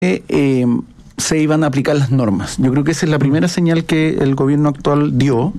se iban a aplicar las normas. Yo creo que esa es la primera señal que el gobierno actual dio.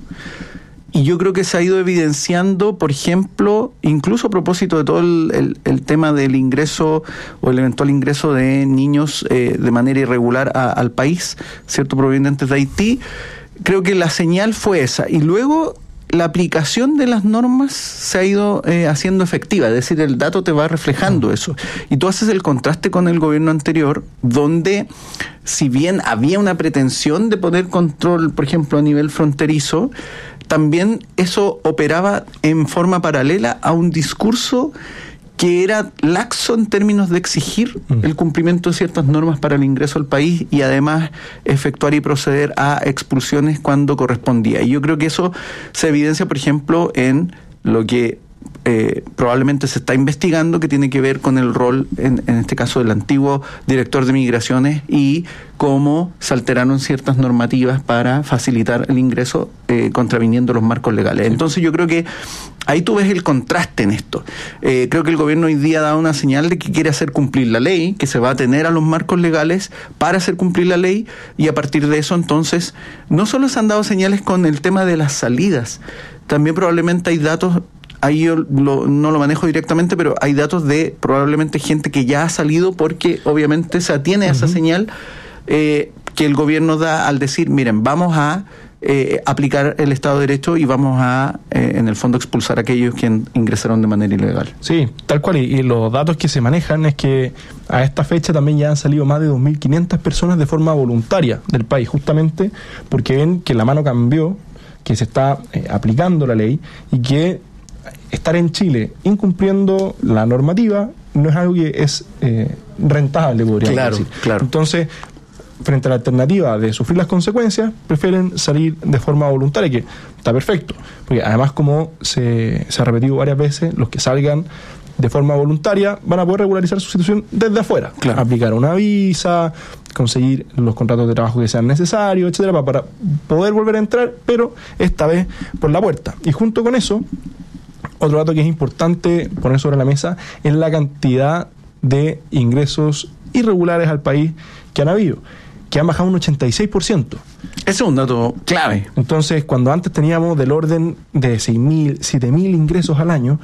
Y yo creo que se ha ido evidenciando, por ejemplo, incluso a propósito de todo el tema del ingreso o el eventual ingreso de niños de manera irregular al país, ¿cierto?, provenientes de Haití. Creo que la señal fue esa. Y luego la aplicación de las normas se ha ido haciendo efectiva, es decir, el dato te va reflejando eso. Y tú haces el contraste con el gobierno anterior, donde si bien había una pretensión de poner control, por ejemplo, a nivel fronterizo, también eso operaba en forma paralela a un discurso que era laxo en términos de exigir el cumplimiento de ciertas normas para el ingreso al país y además efectuar y proceder a expulsiones cuando correspondía. Y yo creo que eso se evidencia, por ejemplo, en lo que probablemente se está investigando, que tiene que ver con el rol, en este caso, del antiguo director de Migraciones y cómo se alteraron ciertas normativas para facilitar el ingreso contraviniendo los marcos legales. Entonces yo creo que ahí tú ves el contraste en esto. Creo que el gobierno hoy día da una señal de que quiere hacer cumplir la ley, que se va a atener a los marcos legales para hacer cumplir la ley, y a partir de eso entonces no solo se han dado señales con el tema de las salidas, también probablemente hay datos. Ahí yo no lo manejo directamente, pero hay datos de probablemente gente que ya ha salido porque obviamente se atiene a esa señal que el gobierno da al decir, miren, vamos a aplicar el Estado de Derecho y vamos a, en el fondo, expulsar a aquellos que ingresaron de manera ilegal. Sí, tal cual. Y los datos que se manejan es que a esta fecha también ya han salido más de 2.500 personas de forma voluntaria del país, justamente porque ven que la mano cambió, que se está aplicando la ley y que estar en Chile incumpliendo la normativa no es algo que es rentable, podríamos decir. Claro. Entonces, frente a la alternativa de sufrir las consecuencias, prefieren salir de forma voluntaria, que está perfecto, porque además, como se ha repetido varias veces, los que salgan de forma voluntaria van a poder regularizar su situación desde afuera, aplicar una visa, conseguir los contratos de trabajo que sean necesarios, etcétera, para poder volver a entrar, pero esta vez por la puerta. Y junto con eso, otro dato que es importante poner sobre la mesa es la cantidad de ingresos irregulares al país que han habido, que han bajado un 86%. Ese es un dato clave. Entonces, cuando antes teníamos del orden de 6.000, 7.000 ingresos al año,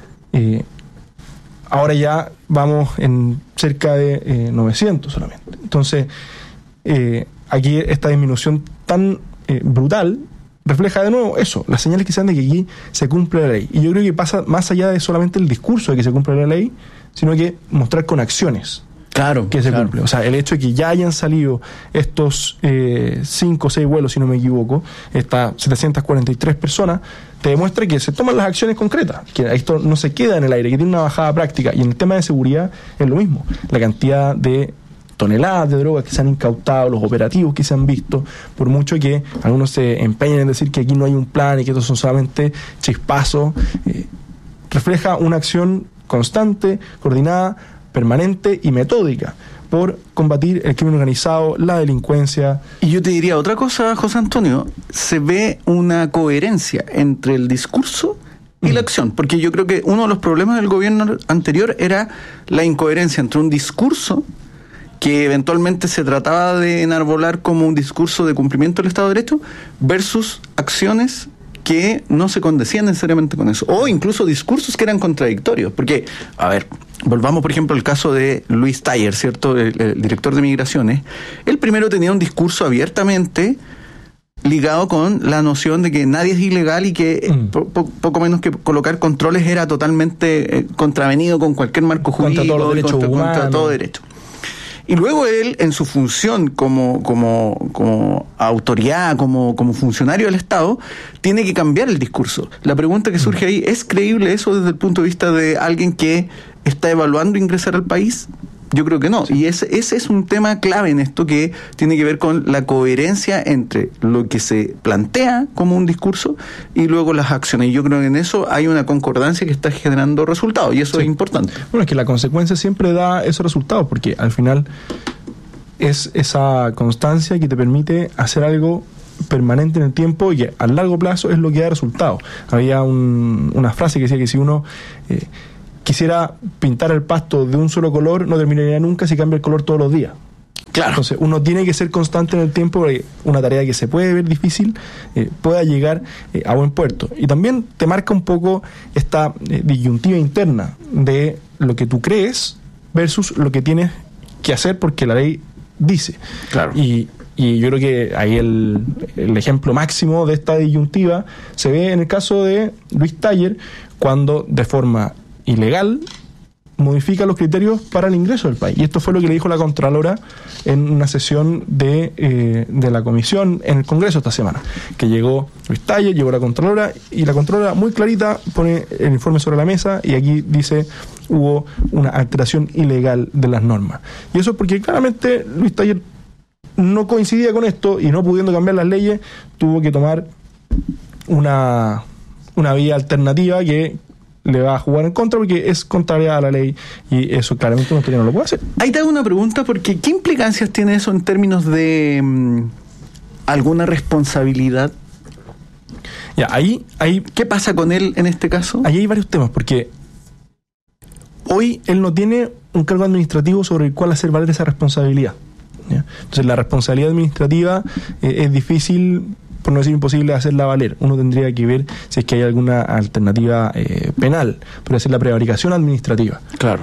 ahora ya vamos en cerca de 900 solamente. Entonces, aquí esta disminución tan brutal refleja de nuevo eso, las señales que se dan de que aquí se cumple la ley. Y yo creo que pasa más allá de solamente el discurso de que se cumple la ley, sino que mostrar con acciones que se cumple. O sea, el hecho de que ya hayan salido estos 5 o 6 vuelos, si no me equivoco, estas 743 personas, te demuestra que se toman las acciones concretas, que esto no se queda en el aire, que tiene una bajada práctica. Y en el tema de seguridad es lo mismo. La cantidad de toneladas de drogas que se han incautado, los operativos que se han visto, por mucho que algunos se empeñen en decir que aquí no hay un plan y que estos son solamente chispazos, refleja una acción constante, coordinada, permanente y metódica por combatir el crimen organizado, la delincuencia. Y yo te diría otra cosa, José Antonio, se ve una coherencia entre el discurso y la acción, porque yo creo que uno de los problemas del gobierno anterior era la incoherencia entre un discurso que eventualmente se trataba de enarbolar como un discurso de cumplimiento del Estado de Derecho versus acciones que no se condecían necesariamente con eso, o incluso discursos que eran contradictorios, porque, a ver, volvamos por ejemplo al caso de Luis Tayer, ¿cierto?, el director de Migraciones. Él primero tenía un discurso abiertamente ligado con la noción de que nadie es ilegal y que poco menos que colocar controles era totalmente contravenido con cualquier marco jurídico contra todo derecho. Y luego él, en su función como autoridad, como funcionario del Estado, tiene que cambiar el discurso. La pregunta que surge ahí, ¿es creíble eso desde el punto de vista de alguien que está evaluando ingresar al país? Yo creo que no. Y ese es un tema clave en esto, que tiene que ver con la coherencia entre lo que se plantea como un discurso y luego las acciones. Y yo creo que en eso hay una concordancia que está generando resultados, y eso es importante. Bueno, es que la consecuencia siempre da esos resultados, porque al final es esa constancia que te permite hacer algo permanente en el tiempo y que a largo plazo es lo que da resultados. Había una frase que decía que si uno quisiera pintar el pasto de un solo color, no terminaría nunca si cambia el color todos los días. Claro. Entonces uno tiene que ser constante en el tiempo para que una tarea que se puede ver difícil pueda llegar a buen puerto. Y también te marca un poco esta disyuntiva interna de lo que tú crees versus lo que tienes que hacer porque la ley dice. Claro. Y yo creo que ahí el ejemplo máximo de esta disyuntiva se ve en el caso de Luis Taller, cuando de forma ilegal modifica los criterios para el ingreso del país. Y esto fue lo que le dijo la Contralora en una sesión de la comisión en el Congreso esta semana, que llegó Luis Taller, llegó la Contralora, y la Contralora muy clarita pone el informe sobre la mesa y aquí dice hubo una alteración ilegal de las normas. Y eso es porque claramente Luis Taller no coincidía con esto y no pudiendo cambiar las leyes, tuvo que tomar una vía alternativa que le va a jugar en contra porque es contraria a la ley y eso claramente no lo puede hacer. Ahí te hago una pregunta porque ¿qué implicancias tiene eso en términos de alguna responsabilidad? Ya, ahí ¿qué pasa con él en este caso? Ahí hay varios temas porque hoy él no tiene un cargo administrativo sobre el cual hacer valer esa responsabilidad. ¿Ya? Entonces la responsabilidad administrativa es difícil, por no decir imposible, hacerla valer. Uno tendría que ver si es que hay alguna alternativa penal, por hacer la prevaricación administrativa. Claro.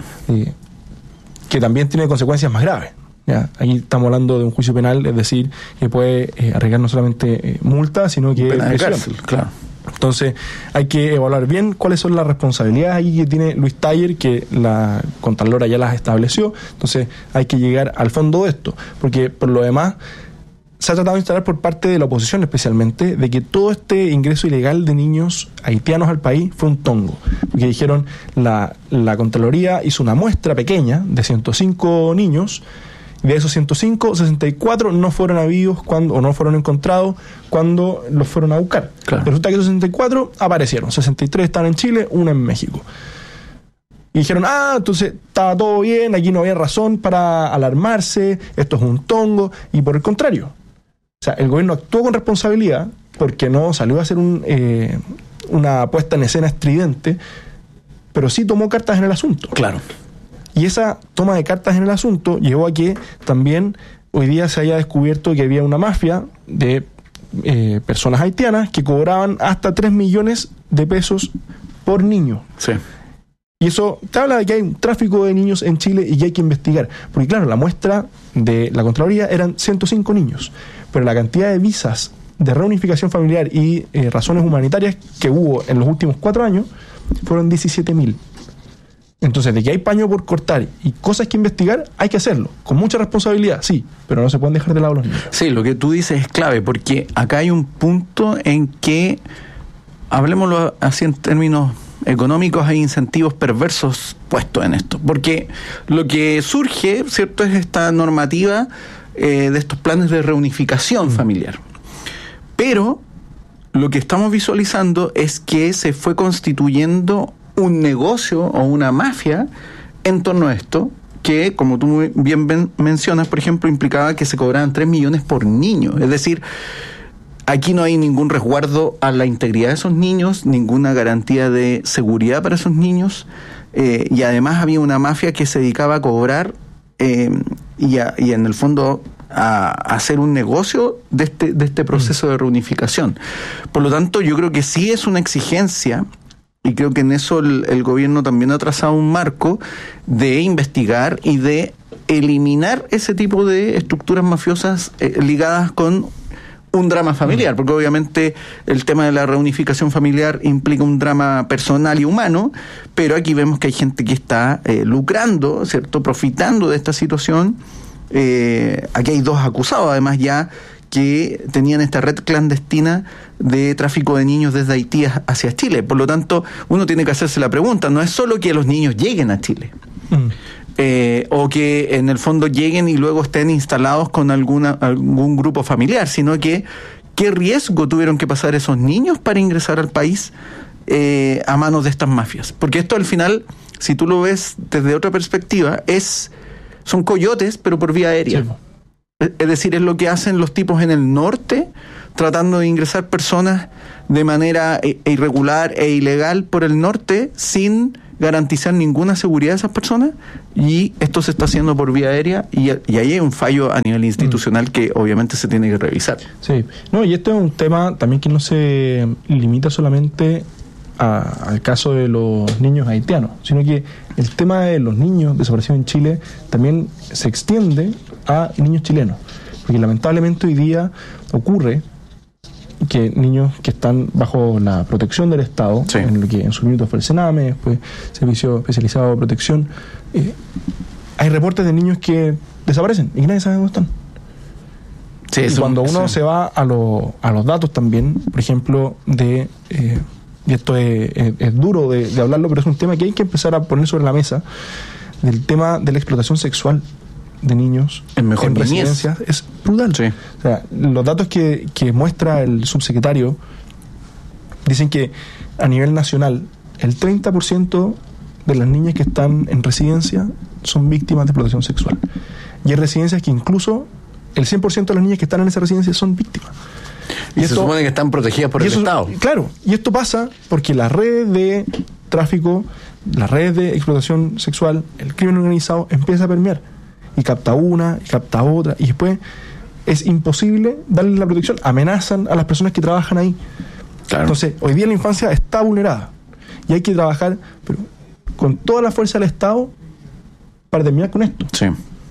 Que también tiene consecuencias más graves. ¿Ya? Aquí estamos hablando de un juicio penal, es decir, que puede arriesgar no solamente multa, sino que pena de cárcel, claro. Entonces hay que evaluar bien cuáles son las responsabilidades ahí que tiene Luis Taller, que la Contralora ya las estableció. Entonces hay que llegar al fondo de esto, porque por lo demás se ha tratado de instalar por parte de la oposición especialmente de que todo este ingreso ilegal de niños haitianos al país fue un tongo. Porque dijeron, la Contraloría hizo una muestra pequeña de 105 niños, y de esos 105, 64 no fueron habidos o no fueron encontrados cuando los fueron a buscar. Claro. Resulta que esos 64 aparecieron, 63 están en Chile, uno en México. Y dijeron, entonces estaba todo bien, aquí no había razón para alarmarse, esto es un tongo, y por el contrario. O sea, el gobierno actuó con responsabilidad porque no salió a hacer una puesta en escena estridente, pero sí tomó cartas en el asunto. Claro. Y esa toma de cartas en el asunto llevó a que también hoy día se haya descubierto que había una mafia de personas haitianas que cobraban hasta 3 millones de pesos por niño. Sí. Y eso te habla de que hay un tráfico de niños en Chile y que hay que investigar. Porque claro, la muestra de la Contraloría eran 105 niños, pero la cantidad de visas de reunificación familiar y razones humanitarias que hubo en los últimos 4 años fueron 17.000. Entonces, de que hay paño por cortar y cosas que investigar, hay que hacerlo. Con mucha responsabilidad, sí, pero no se pueden dejar de lado los niños. Sí, lo que tú dices es clave, porque acá hay un punto en que, hablemoslo así en términos económicos, hay incentivos perversos puestos en esto. Porque lo que surge, ¿cierto?, es esta normativa de estos planes de reunificación familiar. Pero lo que estamos visualizando es que se fue constituyendo un negocio o una mafia en torno a esto, que, como tú bien mencionas, por ejemplo, implicaba que se cobraban 3 millones por niño. Es decir, aquí no hay ningún resguardo a la integridad de esos niños, ninguna garantía de seguridad para esos niños, y además había una mafia que se dedicaba a cobrar y en el fondo a hacer un negocio de este proceso de reunificación. Por lo tanto, yo creo que sí es una exigencia, y creo que en eso el gobierno también ha trazado un marco de investigar y de eliminar ese tipo de estructuras mafiosas ligadas con un drama familiar, porque obviamente el tema de la reunificación familiar implica un drama personal y humano, pero aquí vemos que hay gente que está lucrando, ¿cierto?, profitando de esta situación. Aquí hay 2 acusados, además, ya que tenían esta red clandestina de tráfico de niños desde Haití hacia Chile. Por lo tanto, uno tiene que hacerse la pregunta, no es solo que los niños lleguen a Chile, o que en el fondo lleguen y luego estén instalados con algún grupo familiar, sino que qué riesgo tuvieron que pasar esos niños para ingresar al país a manos de estas mafias. Porque esto al final, si tú lo ves desde otra perspectiva, son coyotes, pero por vía aérea. Sí. Es decir, es lo que hacen los tipos en el norte, tratando de ingresar personas de manera irregular e ilegal por el norte sin garantizar ninguna seguridad a esas personas, y esto se está haciendo por vía aérea, y ahí hay un fallo a nivel institucional que obviamente se tiene que revisar. Sí, no, y esto es un tema también que no se limita solamente al caso de los niños haitianos, sino que el tema de los niños desaparecidos en Chile también se extiende a niños chilenos, porque lamentablemente hoy día ocurre que niños que están bajo la protección del Estado, sí, en lo que en su minuto fue el Sename, después Servicio Especializado de Protección, hay reportes de niños que desaparecen y que nadie sabe dónde están. Sí, y cuando uno se va a los datos también, por ejemplo, y esto es duro de hablarlo, pero es un tema que hay que empezar a poner sobre la mesa, del tema de la explotación sexual de niños en residencias, es brutal. Sí. O sea, los datos que muestra el subsecretario dicen que a nivel nacional el 30% de las niñas que están en residencia son víctimas de explotación sexual. Y hay residencias que incluso el 100% de las niñas que están en esa residencia son víctimas. Y se supone que están protegidas por el Estado. Claro, y esto pasa porque las redes de tráfico, las redes de explotación sexual, el crimen organizado empieza a permear. Y capta una, y capta otra, y después es imposible darle la protección. Amenazan a las personas que trabajan ahí. Claro. Entonces, hoy día la infancia está vulnerada. Y hay que trabajar con toda la fuerza del Estado para terminar con esto. Sí.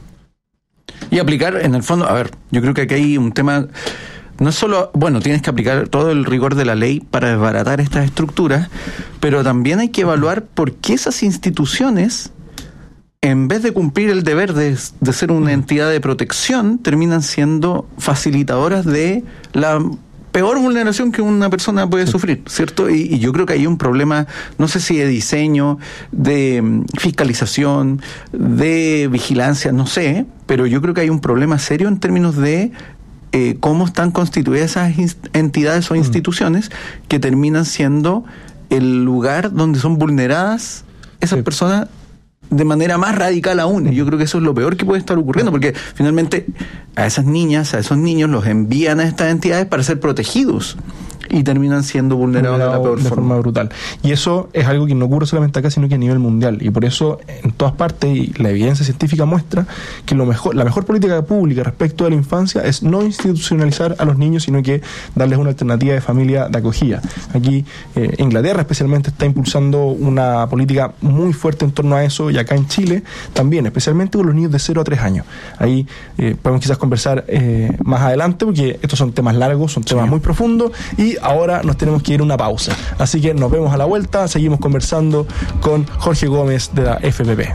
Y aplicar, en el fondo, yo creo que aquí hay un tema. No es solo, tienes que aplicar todo el rigor de la ley para desbaratar estas estructuras, pero también hay que evaluar por qué esas instituciones, en vez de cumplir el deber de ser una entidad de protección, terminan siendo facilitadoras de la peor vulneración que una persona puede sufrir, ¿cierto? Y yo creo que hay un problema, no sé si de diseño, de fiscalización, de vigilancia, no sé, pero yo creo que hay un problema serio en términos de cómo están constituidas esas entidades o instituciones que terminan siendo el lugar donde son vulneradas esas personas de manera más radical aún. Y yo creo que eso es lo peor que puede estar ocurriendo, porque finalmente a esas niñas, a esos niños los envían a estas entidades para ser protegidos y terminan siendo vulnerados de la peor forma brutal. Y eso es algo que no ocurre solamente acá, sino que a nivel mundial. Y por eso, en todas partes, y la evidencia científica muestra que la mejor política pública respecto de la infancia es no institucionalizar a los niños, sino que darles una alternativa de familia de acogida. Aquí, Inglaterra especialmente está impulsando una política muy fuerte en torno a eso, y acá en Chile también, especialmente con los niños de 0 a 3 años. Ahí podemos quizás conversar más adelante, porque estos son temas largos, son temas muy profundos, y ahora nos tenemos que ir a una pausa. Así que nos vemos a la vuelta, seguimos conversando con Jorge Gómez de la FPP.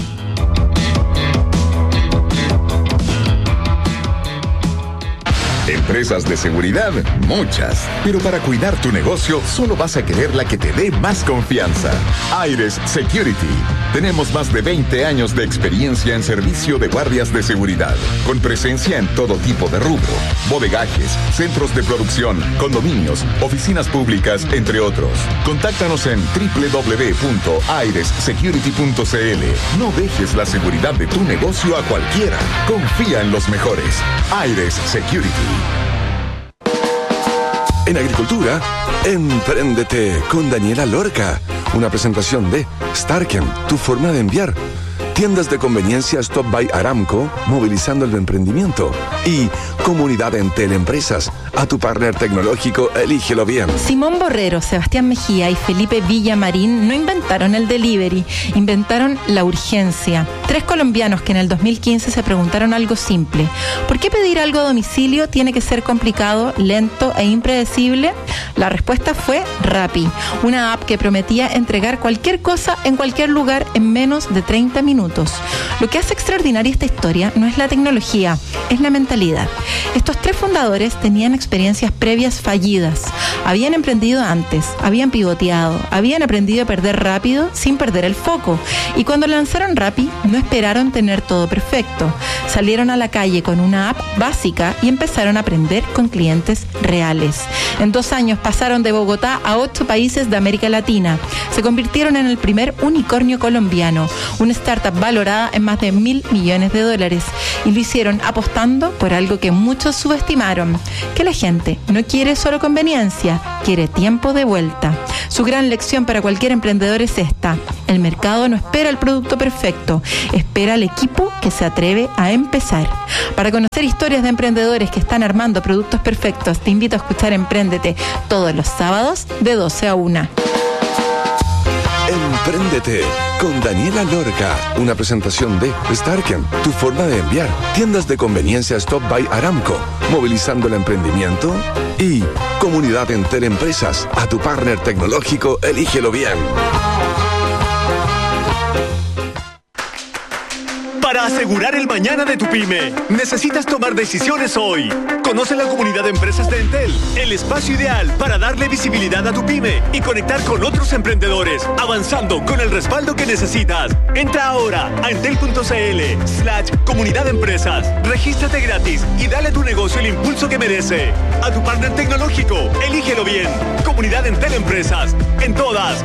Empresas de seguridad, muchas. Pero para cuidar tu negocio, solo vas a querer la que te dé más confianza. Aires Security. Tenemos más de 20 años de experiencia en servicio de guardias de seguridad, con presencia en todo tipo de rubro: bodegajes, centros de producción, condominios, oficinas públicas, entre otros. Contáctanos en www.airessecurity.cl. No dejes la seguridad de tu negocio a cualquiera. Confía en los mejores. Aires Security. En agricultura, empréndete con Daniela Lorca. Una presentación de Starken, tu forma de enviar. Tiendas de conveniencia Stop by Aramco, movilizando el emprendimiento. Y Comunidad Entel Empresas. A tu partner tecnológico, elígelo bien. Simón Borrero, Sebastián Mejía y Felipe Villamarín no inventaron el delivery, inventaron la urgencia. 3 colombianos que en el 2015 se preguntaron algo simple: ¿por qué pedir algo a domicilio tiene que ser complicado, lento e impredecible? La respuesta fue Rappi, una app que prometía entregar cualquier cosa en cualquier lugar en menos de 30 minutos. Lo que hace extraordinaria esta historia no es la tecnología, es la mentalidad. Estos 3 fundadores tenían experiencias previas fallidas. Habían emprendido antes, habían pivoteado, habían aprendido a perder rápido sin perder el foco. Y cuando lanzaron Rappi, no esperaron tener todo perfecto. Salieron a la calle con una app básica y empezaron a aprender con clientes reales. En 2 años pasaron de Bogotá a 8 países de América Latina. Se convirtieron en el primer unicornio colombiano, una startup valorada en más de $1.000 millones. Y lo hicieron apostando por algo que muchos subestimaron, que la gente no quiere solo conveniencia, quiere tiempo de vuelta. Su gran lección para cualquier emprendedor es esta: el mercado no espera el producto perfecto, espera al equipo que se atreve a empezar. Para conocer historias de emprendedores que están armando productos perfectos, te invito a escuchar Empréndete todos los sábados de 12 a 1. Empréndete con Daniela Lorca, una presentación de Starken, tu forma de enviar, tiendas de conveniencia Stop by Aramco, movilizando el emprendimiento, y Comunidad Entel Empresas, a tu partner tecnológico, elígelo bien. Para asegurar el mañana de tu pyme, necesitas tomar decisiones hoy. Conoce la comunidad de empresas de Entel, el espacio ideal para darle visibilidad a tu pyme y conectar con otros emprendedores, avanzando con el respaldo que necesitas. Entra ahora a entel.cl/comunidad de empresas, regístrate gratis y dale a tu negocio el impulso que merece. A tu partner tecnológico, elígelo bien. Comunidad Entel Empresas, en todas.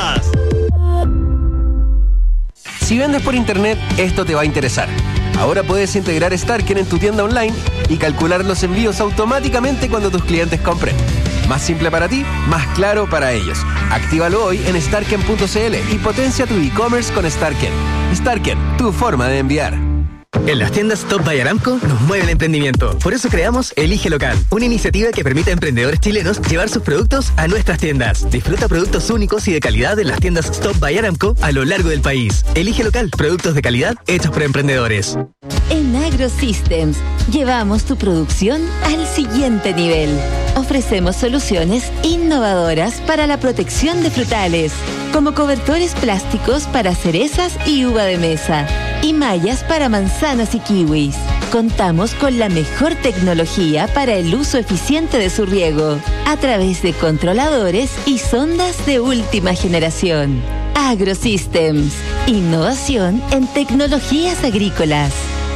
Si vendes por internet, esto te va a interesar. Ahora puedes integrar Starken en tu tienda online y calcular los envíos automáticamente cuando tus clientes compren. Más simple para ti, más claro para ellos. Actívalo hoy en starken.cl y potencia tu e-commerce con Starken. Starken, tu forma de enviar. En las tiendas Stop by Aramco nos mueve el emprendimiento. Por eso creamos Elige Local, una iniciativa que permite a emprendedores chilenos llevar sus productos a nuestras tiendas. Disfruta productos únicos y de calidad en las tiendas Stop by Aramco a lo largo del país. Elige Local, productos de calidad hechos por emprendedores. En AgroSystems llevamos tu producción al siguiente nivel. Ofrecemos soluciones innovadoras para la protección de frutales, como cobertores plásticos para cerezas y uva de mesa, y mallas para manzanas y kiwis. Contamos con la mejor tecnología para el uso eficiente de su riego, a través de controladores y sondas de última generación. AgroSystems, innovación en tecnologías agrícolas.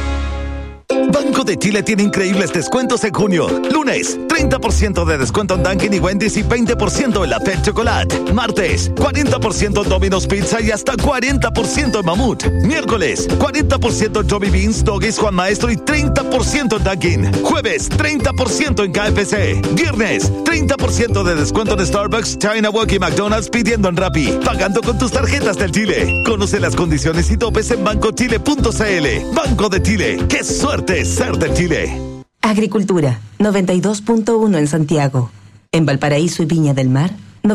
Banco de Chile tiene increíbles descuentos en junio. Lunes, 30% de descuento en Dunkin' y Wendy's y 20% en la Fed Chocolate. Martes, 40% en Domino's Pizza y hasta 40% en Mamut. Miércoles, 40% en Johnny Beans, Doggies, Juan Maestro y 30% en Dunkin'. Jueves, 30% en KFC. Viernes, 30% de descuento en Starbucks, China Walk y McDonald's pidiendo en Rappi. Pagando con tus tarjetas del Chile. Conoce las condiciones y topes en bancochile.cl. Banco de Chile. ¡Qué suerte ser de Chile! Agricultura, 92.1 en Santiago. En Valparaíso y Viña del Mar,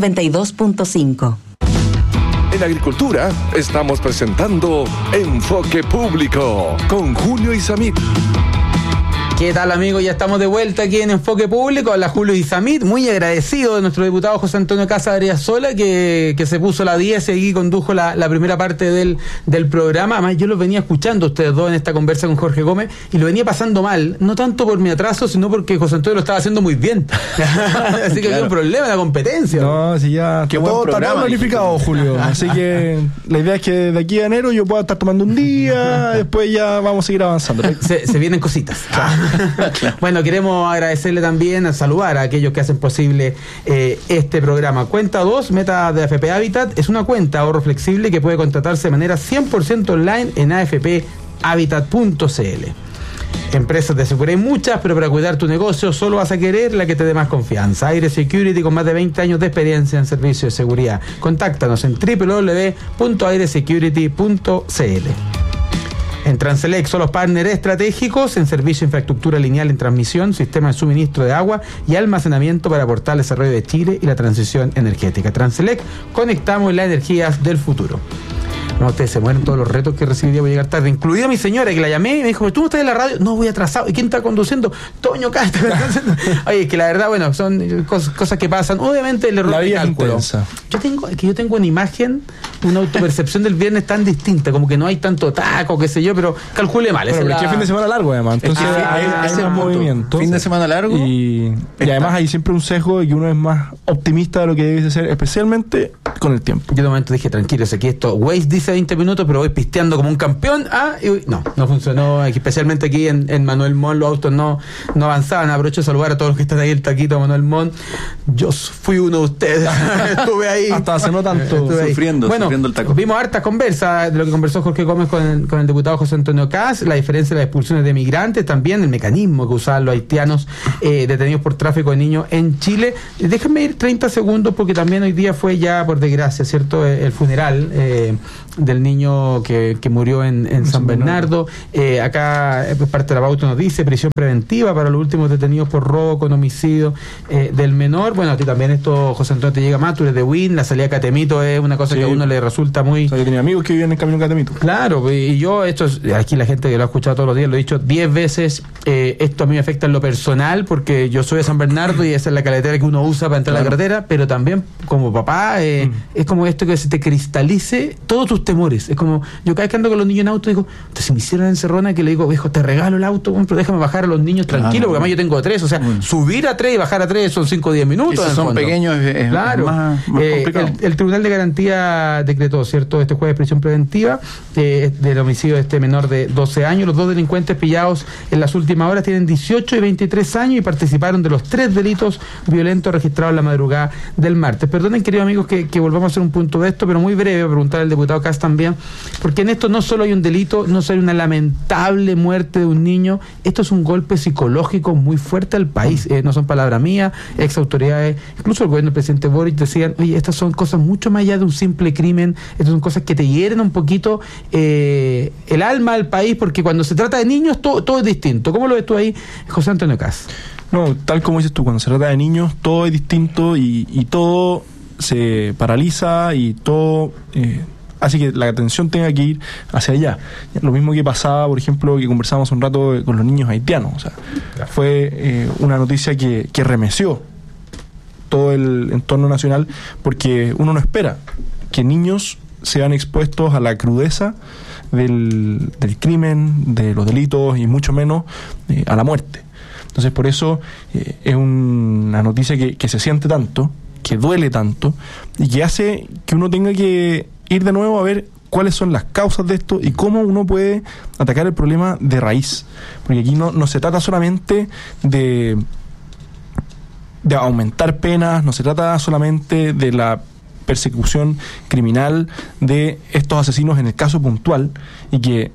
92.5. En Agricultura estamos presentando Enfoque Público con Julio Isamit. ¿Qué tal, amigos? Ya estamos de vuelta aquí en Enfoque Público. Habla Julio Isamit, muy agradecido de nuestro diputado José Antonio Casa Ariazola, que se puso la 10 y condujo la primera parte del programa. Además, yo los venía escuchando ustedes dos en esta conversa con Jorge Gómez y lo venía pasando mal, no tanto por mi atraso, sino porque José Antonio lo estaba haciendo muy bien. Así que había un problema en la competencia. No, si ya qué todo está planificado, Julio. Así que la idea es que de aquí a enero yo pueda estar tomando un día, después ya vamos a seguir avanzando. Se vienen cositas. Claro. Bueno, queremos agradecerle también, a saludar a aquellos que hacen posible este programa. Cuenta 2, Meta de AFP Habitat, es una cuenta ahorro flexible que puede contratarse de manera 100% online en afphabitat.cl. Empresas de seguridad hay muchas, pero para cuidar tu negocio solo vas a querer la que te dé más confianza. Aire Security, con más de 20 años de experiencia en servicios de seguridad. Contáctanos en www.airesecurity.cl. En Transelec son los partners estratégicos en servicio de infraestructura lineal en transmisión, sistema de suministro de agua y almacenamiento para aportar el desarrollo de Chile y la transición energética. Transelec, conectamos las energías del futuro. No, ustedes se mueren todos los retos que recibí, voy a llegar tarde, incluida mi señora, que la llamé y me dijo, ¿tú no estás en la radio? No, voy atrasado. ¿Y quién está conduciendo? Toño Castro. Oye, que la verdad, bueno, son cosas que pasan. Obviamente el error de cálculo. Yo tengo una imagen una autopercepción del viernes tan distinta, como que no hay tanto taco, qué sé yo, pero calcule mal. Pero es que fin de semana largo, además. Entonces hay más movimiento. Fin de semana largo. Y además hay siempre un sesgo y uno es más optimista de lo que debe ser, especialmente con el tiempo. Yo de momento dije, tranquilo, aquí esto, Waze dice 20 minutos, pero voy pisteando como un campeón. No funcionó, especialmente aquí en Manuel Montt, los autos no avanzaban. Aprovecho de saludar a todos los que están ahí, el taquito Manuel Montt. Yo fui uno de ustedes, estuve ahí. Hasta hace no tanto. Sufriendo el taco. Vimos hartas conversas de lo que conversó Jorge Gómez con el diputado José Antonio Caz, la diferencia de las expulsiones de migrantes, también el mecanismo que usaban los haitianos detenidos por tráfico de niños en Chile. Déjenme ir 30 segundos porque también hoy día fue ya, por desgracia, ¿cierto?, el funeral del niño que murió en San Bernardo. Acá parte de la pauta nos dice prisión preventiva para los últimos detenidos por robo con homicidio del menor. Bueno, a ti también esto, José Antonio, te llega más, tú eres de Win, la salida a Catemito es una cosa que a uno le resulta muy... O sea, yo tenía amigos que vivían en camino a Catemito. Claro, y yo, aquí la gente que lo ha escuchado todos los días, lo he dicho 10 veces, esto a mí me afecta en lo personal, porque yo soy de San Bernardo y esa es la carretera que uno usa para entrar a la carretera, pero también como papá, es como esto que se te cristalice todos tus temores. Es como, yo cada vez que ando con los niños en auto, digo, si me hicieran encerrona, que le digo, viejo, te regalo el auto, pero déjame bajar a los niños tranquilo, porque además yo tengo 3, o sea, subir a 3 y bajar a 3 son 5 o 10 minutos. Si son pequeños, es claro. más complicado. El Tribunal de Garantía decretó, ¿cierto?, este jueves prisión preventiva del homicidio de este menor de 12 años. Los 2 delincuentes pillados en las últimas horas tienen 18 y 23 años y participaron de los 3 delitos violentos registrados en la madrugada del martes. Perdonen, queridos amigos, que volvamos a hacer un punto de esto, pero muy breve, preguntar al diputado Caz también, porque en esto no solo hay un delito, no solo hay una lamentable muerte de un niño, esto es un golpe psicológico muy fuerte al país. No son palabras mías, ex autoridades, incluso el gobierno del presidente Boric decían, oye, estas son cosas mucho más allá de un simple crimen, estas son cosas que te hieren un poquito el alma al país, porque cuando se trata de niños todo es distinto. ¿Cómo lo ves tú ahí, José Antonio Caz? No, tal como dices tú, cuando se trata de niños todo es distinto y todo se paraliza y todo hace que la atención tenga que ir hacia allá. Lo mismo que pasaba, por ejemplo, que conversamos un rato con los niños haitianos. O sea, fue una noticia que remeció todo el entorno nacional, porque uno no espera que niños sean expuestos a la crudeza del crimen, de los delitos y mucho menos a la muerte. Entonces, por eso es una noticia que se siente tanto, que duele tanto y que hace que uno tenga que ir de nuevo a ver cuáles son las causas de esto y cómo uno puede atacar el problema de raíz. Porque aquí no se trata solamente de aumentar penas, no se trata solamente de la persecución criminal de estos asesinos en el caso puntual, y que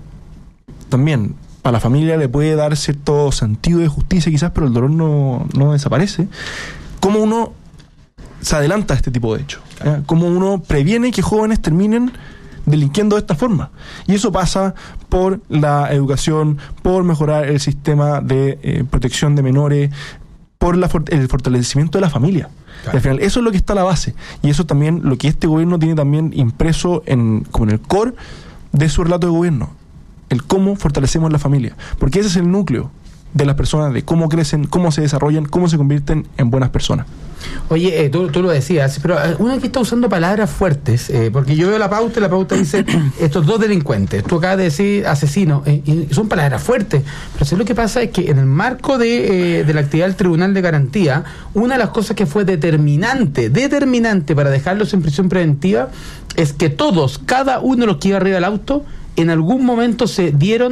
también a la familia le puede dar cierto sentido de justicia quizás, pero el dolor no desaparece. ¿Cómo uno se adelanta a este tipo de hechos? ¿Cómo uno previene que jóvenes terminen delinquiendo de esta forma? Y eso pasa por la educación, por mejorar el sistema de protección de menores, por el fortalecimiento de la familia. Claro. Al final, eso es lo que está a la base. Y eso también, lo que este gobierno tiene también impreso como en el core de su relato de gobierno. El cómo fortalecemos la familia. Porque ese es el núcleo de las personas, de cómo crecen, cómo se desarrollan, cómo se convierten en buenas personas. Oye, tú lo decías, pero uno aquí está usando palabras fuertes, porque yo veo la pauta y la pauta dice estos 2 delincuentes, tú acabas de decir asesino, y son palabras fuertes, pero ¿sabes lo que pasa? Es que en el marco de la actividad del Tribunal de Garantía, una de las cosas que fue determinante para dejarlos en prisión preventiva es que todos, cada uno de los que iba arriba del auto, en algún momento se dieron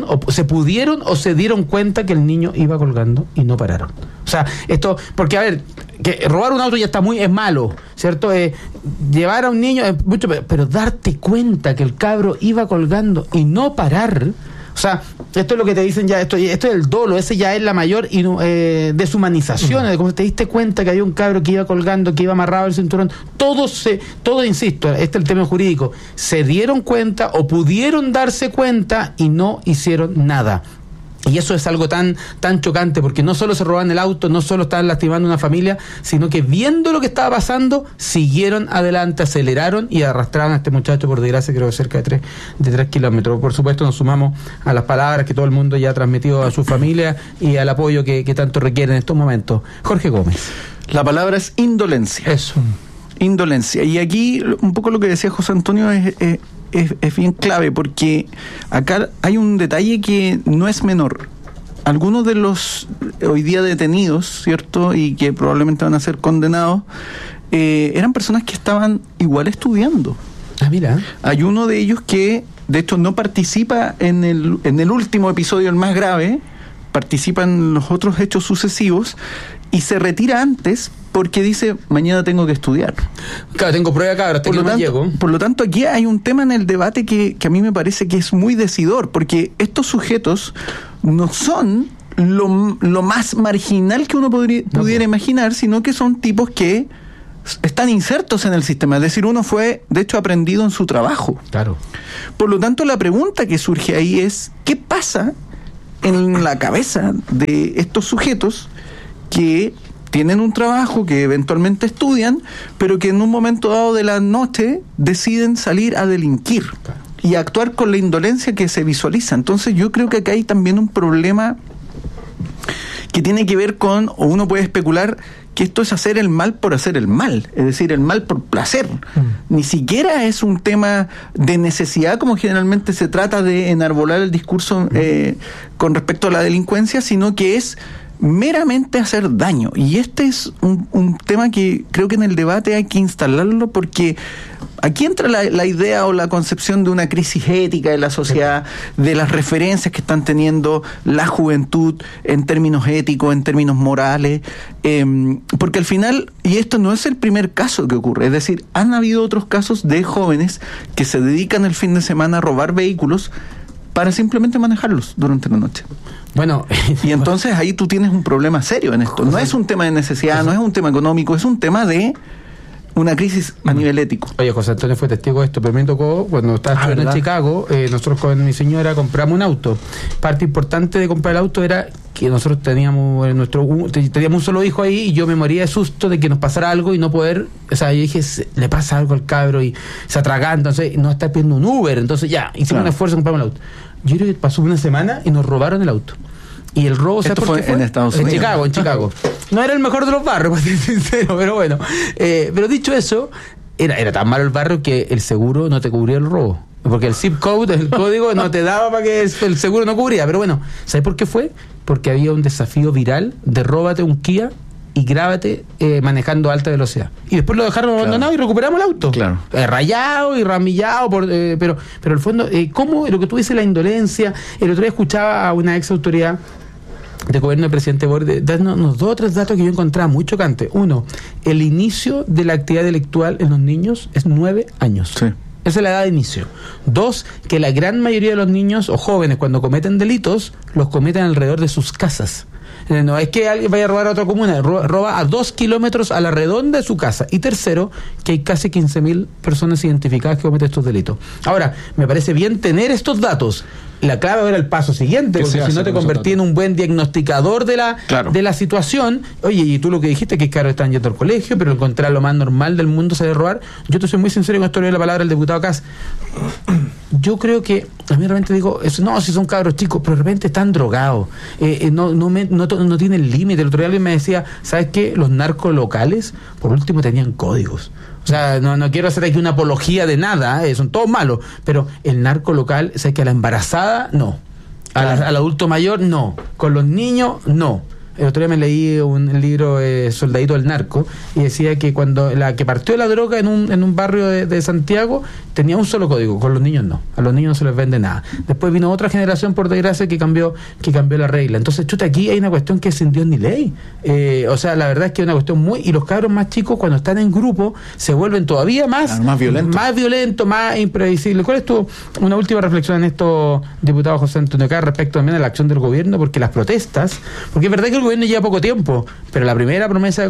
cuenta que el niño iba colgando y no pararon. O sea, esto, porque a ver, que robar un auto ya está es malo, ¿cierto? Llevar a un niño es mucho, pero darte cuenta que el cabro iba colgando y no parar. O sea, esto es lo que te dicen ya, esto es el dolo, ese ya es la mayor deshumanización, de cómo te diste cuenta que había un cabro que iba colgando, que iba amarrado al cinturón, todo, insisto, este es el tema jurídico, se dieron cuenta o pudieron darse cuenta y no hicieron nada. Y eso es algo tan chocante, porque no solo se robaban el auto, no solo estaban lastimando a una familia, sino que viendo lo que estaba pasando, siguieron adelante, aceleraron y arrastraron a este muchacho, por desgracia, creo que cerca de 3 kilómetros. Por supuesto, nos sumamos a las palabras que todo el mundo ya ha transmitido a su familia y al apoyo que tanto requiere en estos momentos. Jorge Gómez. La palabra es indolencia. Eso. Indolencia. Y aquí un poco lo que decía José Antonio es bien clave, porque acá hay un detalle que no es menor. Algunos de los hoy día detenidos, ¿cierto? Y que probablemente van a ser condenados, eran personas que estaban igual estudiando. Ah, mira. Hay uno de ellos que, de hecho, no participa en el último episodio, el más grave, participa en los otros hechos sucesivos y se retira antes porque dice, mañana tengo que estudiar. Claro, tengo prueba acá, hasta que no llego. Por lo tanto, aquí hay un tema en el debate que a mí me parece que es muy decidor, porque estos sujetos no son lo más marginal que uno pudiera imaginar, sino que son tipos que están insertos en el sistema. Es decir, uno fue, de hecho, aprendido en su trabajo. Claro. Por lo tanto, la pregunta que surge ahí es, ¿qué pasa en la cabeza de estos sujetos que tienen un trabajo, que eventualmente estudian, pero que en un momento dado de la noche deciden salir a delinquir y a actuar con la indolencia que se visualiza? Entonces yo creo que acá hay también un problema que tiene que ver con, o uno puede especular, que esto es hacer el mal por hacer el mal, es decir, el mal por placer. Ni siquiera es un tema de necesidad, como generalmente se trata de enarbolar el discurso con respecto a la delincuencia, sino que es meramente hacer daño. Y este es un tema que creo que en el debate hay que instalarlo, porque aquí entra la idea o la concepción de una crisis ética de la sociedad, de las referencias que están teniendo la juventud en términos éticos, en términos morales, porque al final, y esto no es el primer caso que ocurre, es decir, han habido otros casos de jóvenes que se dedican el fin de semana a robar vehículos para simplemente manejarlos durante la noche. Bueno, y entonces ahí tú tienes un problema serio en esto. No es un tema de necesidad, no es un tema económico, es un tema de una crisis a nivel ético. Oye, José Antonio fue testigo de esto, pero me tocó, cuando estaba estudiando en Chicago, nosotros con mi señora compramos un auto. Parte importante de comprar el auto era que nosotros teníamos un solo hijo ahí, y yo me moría de susto de que nos pasara algo y no poder, o sea, yo dije, le pasa algo al cabro y se atraganta, entonces no está pidiendo un Uber, entonces ya, hicimos un esfuerzo, compramos el auto. Yo creo que pasó una semana y nos robaron el auto. Y el robo, ¿esto fue en Estados Unidos? En Chicago. No era el mejor de los barrios, para ser sincero, pero bueno. Pero dicho eso, era tan malo el barrio que el seguro no te cubría el robo. Porque el zip code, el código, no te daba para que el seguro no cubría. Pero bueno, ¿sabes por qué fue? Porque había un desafío viral de róbate un Kia y grábate manejando a alta velocidad. Y después lo dejaron abandonado y recuperamos el auto. Claro. Rayado y ramillado, pero el fondo, ¿cómo? Lo que tú dices, la indolencia. El otro día escuchaba a una ex autoridad de gobierno del presidente Boric darnos 2 o 3 datos que yo encontraba muy chocantes. 1, el inicio de la actividad intelectual en los niños es 9 años. Sí. Esa es la edad de inicio. 2, que la gran mayoría de los niños o jóvenes, cuando cometen delitos, los cometen alrededor de sus casas. No es que alguien vaya a robar a otra comuna, roba a 2 kilómetros a la redonda de su casa. Y tercero, que hay casi 15.000 personas identificadas que cometen estos delitos. Ahora, me parece bien tener estos datos. La clave era el paso siguiente, porque si no te convertí en un buen diagnosticador de la situación. Oye, y tú lo que dijiste, que claro, están yendo al colegio, pero encontrar lo más normal del mundo se debe robar. Yo te soy muy sincero con esto, le doy la palabra al diputado Kass. Yo creo que, a mí de repente digo, no, si son cabros chicos, pero de repente están drogados, no tienen límite. El otro día alguien me decía, ¿sabes qué? Los narcos locales, por último, tenían códigos. O sea, no quiero hacer aquí una apología de nada, son todos malos, pero el narco local, ¿sabes? Que a la embarazada, no. Al adulto mayor, no. Con los niños, no. El otro día me leí un libro, Soldadito del Narco, y decía que cuando la que partió la droga en un barrio de Santiago tenía un solo código, con los niños no. A los niños no se les vende nada. Después vino otra generación, por desgracia, que cambió la regla. Entonces, chuta, aquí hay una cuestión que es sin Dios ni ley. O sea, la verdad es que es una cuestión y los cabros más chicos, cuando están en grupo, se vuelven todavía más violentos, más imprevisibles. ¿Cuál es una última reflexión en esto, diputado José Antonio Kass, respecto también a la acción del gobierno? Porque las protestas, porque es verdad que el gobierno lleva poco tiempo, pero la primera promesa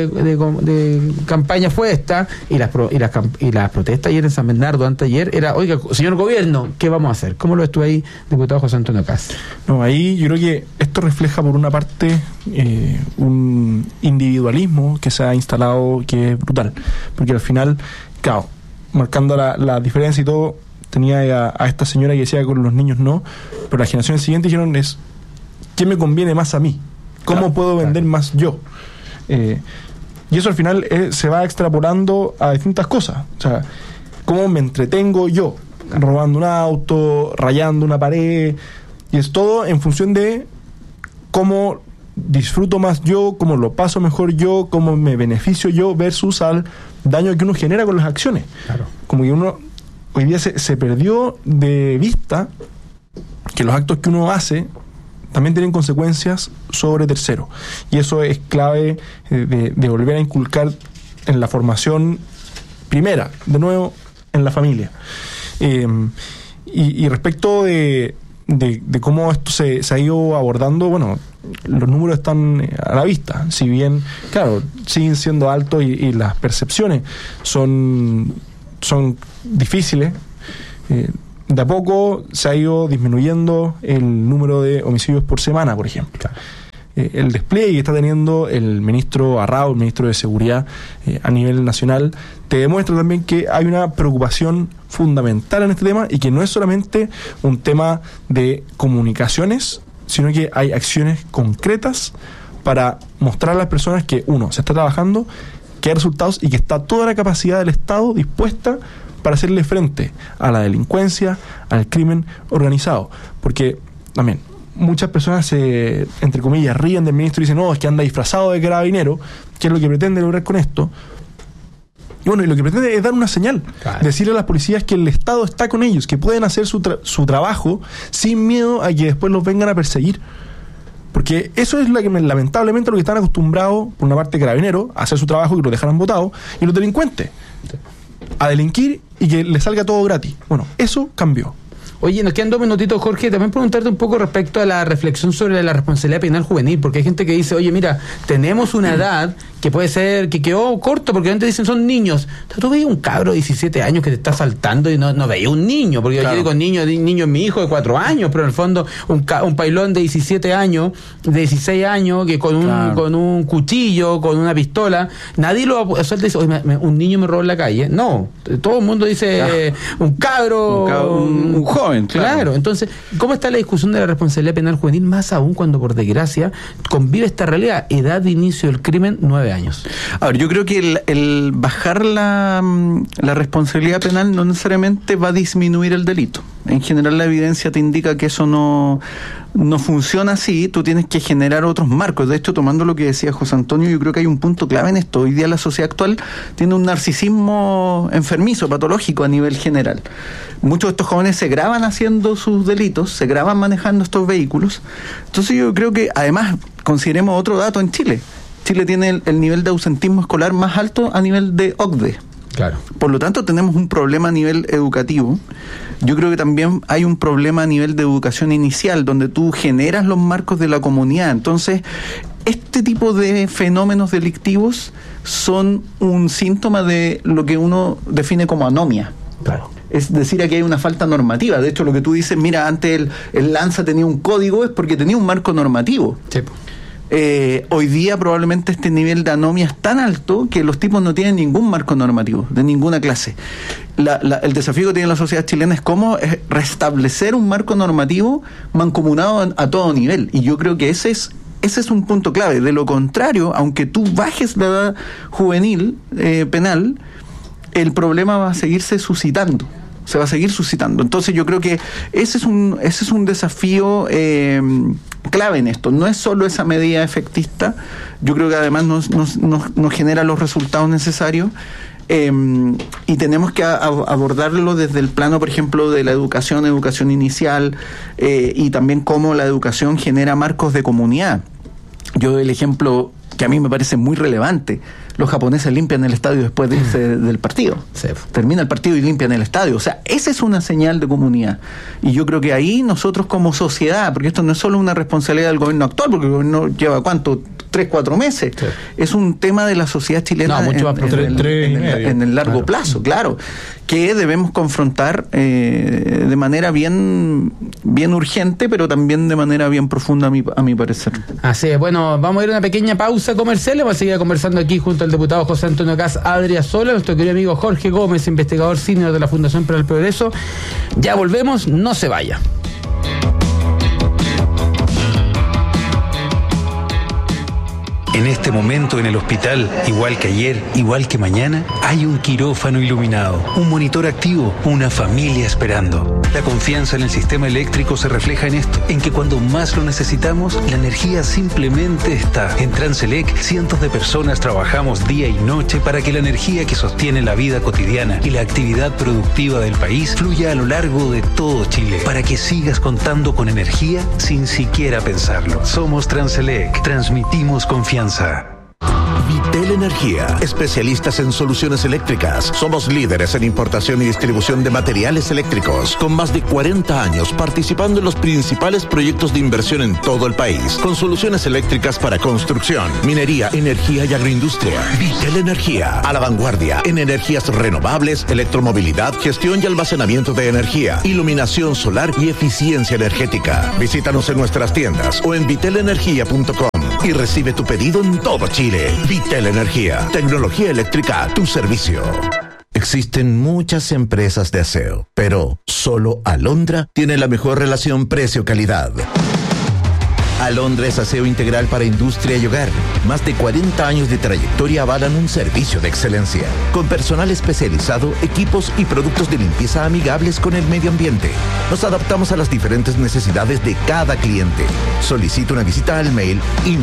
de campaña fue esta, y las protestas ayer en San Bernardo, anteayer, era, oiga, señor gobierno, ¿qué vamos a hacer? ¿Cómo lo estuvo ahí, diputado José Antonio Kass? No, ahí yo creo que esto refleja por una parte un individualismo que se ha instalado que es brutal, porque al final, claro, marcando la diferencia y todo, tenía a esta señora que decía que con los niños no, pero las generaciones siguientes dijeron ¿qué me conviene más a mí? ¿Cómo puedo vender más yo? Y eso al final se va extrapolando a distintas cosas. O sea, cómo me entretengo yo, robando un auto, rayando una pared, y es todo en función de cómo disfruto más yo, cómo lo paso mejor yo, cómo me beneficio yo versus al daño que uno genera con las acciones. Claro. Como que uno hoy día se perdió de vista que los actos que uno hace también tienen consecuencias sobre terceros, y eso es clave de volver a inculcar en la formación primera, de nuevo en la familia. Y respecto de cómo esto se ha ido abordando, bueno, los números están a la vista, si bien, claro, siguen siendo altos y las percepciones son difíciles. De a poco se ha ido disminuyendo el número de homicidios por semana, por ejemplo. Claro. El despliegue que está teniendo el ministro Arrao, el ministro de Seguridad a nivel nacional, te demuestra también que hay una preocupación fundamental en este tema y que no es solamente un tema de comunicaciones, sino que hay acciones concretas para mostrar a las personas que, uno, se está trabajando, que hay resultados y que está toda la capacidad del Estado dispuesta para hacerle frente a la delincuencia, al crimen organizado. Porque también muchas personas se, entre comillas, ríen del ministro y dicen, no, es que anda disfrazado de carabinero, ¿qué es lo que pretende lograr con esto? Y bueno, y lo que pretende es dar una señal, claro, decirle a las policías que el Estado está con ellos, que pueden hacer su trabajo sin miedo a que después los vengan a perseguir. Porque eso es lamentablemente lo que están acostumbrados, por una parte, carabineros, a hacer su trabajo y que lo dejaran botados, y los delincuentes a delinquir y que le salga todo gratis. Bueno, eso cambió. Oye, nos quedan 2 minutitos, Jorge. También preguntarte un poco respecto a la reflexión sobre la responsabilidad penal juvenil, porque hay gente que dice, oye, mira, tenemos una edad que puede ser, que quedó corto, porque antes dicen son niños. Tú veías un cabro de 17 años que te está saltando y no veía un niño, porque claro, yo digo niño es mi hijo de 4 años, pero en el fondo un pailón de 17 años, de 16 años, que con un cuchillo, con una pistola, nadie lo suelta y dice, oye, un niño me robó en la calle. No, todo el mundo dice un cabro, un joven. Claro, entonces, ¿cómo está la discusión de la responsabilidad penal juvenil? Más aún cuando, por desgracia, convive esta realidad, edad de inicio del crimen, 9 años. A ver, yo creo que el bajar la responsabilidad penal no necesariamente va a disminuir el delito. En general, la evidencia te indica que eso no funciona así. Tú tienes que generar otros marcos. De hecho, tomando lo que decía José Antonio, yo creo que hay un punto clave en esto. Hoy día la sociedad actual tiene un narcisismo enfermizo, patológico a nivel general. Muchos de estos jóvenes se graban haciendo sus delitos, se graban manejando estos vehículos. Entonces yo creo que, además, consideremos otro dato en Chile. Chile tiene el nivel de ausentismo escolar más alto a nivel de OCDE. Claro. Por lo tanto, tenemos un problema a nivel educativo. Yo creo que también hay un problema a nivel de educación inicial, donde tú generas los marcos de la comunidad. Entonces, este tipo de fenómenos delictivos son un síntoma de lo que uno define como anomia. Claro. Es decir, aquí hay una falta normativa. De hecho, lo que tú dices, mira, antes el Lanza tenía un código, es porque tenía un marco normativo. Sí. Hoy día probablemente este nivel de anomia es tan alto que los tipos no tienen ningún marco normativo, de ninguna clase. El desafío que tiene la sociedad chilena es cómo restablecer un marco normativo mancomunado a todo nivel. Y yo creo que ese es un punto clave. De lo contrario, aunque tú bajes la edad juvenil penal, el problema va a seguirse suscitando. Se va a seguir suscitando. Entonces yo creo que ese es un desafío clave en esto. No es solo esa medida efectista. Yo creo que además nos genera los resultados necesarios. Y tenemos que abordarlo desde el plano, por ejemplo, de la educación inicial, y también cómo la educación genera marcos de comunidad. Yo doy el ejemplo que a mí me parece muy relevante. Los japoneses limpian el estadio después de irse del partido. Sí. Termina el partido y limpian el estadio. O sea, esa es una señal de comunidad. Y yo creo que ahí nosotros como sociedad, porque esto no es solo una responsabilidad del gobierno actual, porque el gobierno lleva, ¿cuánto? 3-4 meses. Sí. Es un tema de la sociedad chilena en el largo plazo, claro, que debemos confrontar de manera bien urgente, pero también de manera bien profunda, a mi parecer. Así es. Bueno, vamos a ir a una pequeña pausa comercial. Vamos a seguir conversando aquí junto al diputado José Antonio Kast Adriasola, nuestro querido amigo Jorge Gómez, investigador senior de la Fundación para el Progreso. Ya volvemos, no se vaya. En este momento en el hospital, igual que ayer, igual que mañana, hay un quirófano iluminado, un monitor activo, una familia esperando. La confianza en el sistema eléctrico se refleja en esto, en que cuando más lo necesitamos, la energía simplemente está. En Transelec, cientos de personas trabajamos día y noche para que la energía que sostiene la vida cotidiana y la actividad productiva del país fluya a lo largo de todo Chile, para que sigas contando con energía sin siquiera pensarlo. Somos Transelec, transmitimos confianza. Vitel Energía, especialistas en soluciones eléctricas. Somos líderes en importación y distribución de materiales eléctricos, con más de 40 años participando en los principales proyectos de inversión en todo el país, con soluciones eléctricas para construcción, minería, energía y agroindustria. Vitel Energía, a la vanguardia en energías renovables, electromovilidad, gestión y almacenamiento de energía, iluminación solar y eficiencia energética. Visítanos en nuestras tiendas o en vitelenergia.com y recibe tu pedido en todo Chile. Vitel Energía, tecnología eléctrica a tu servicio. Existen muchas empresas de aseo, pero solo Alondra tiene la mejor relación precio-calidad. Alondra es aseo integral para industria y hogar. Más de 40 años de trayectoria avalan un servicio de excelencia, con personal especializado, equipos y productos de limpieza amigables con el medio ambiente. Nos adaptamos a las diferentes necesidades de cada cliente. Solicita una visita al mail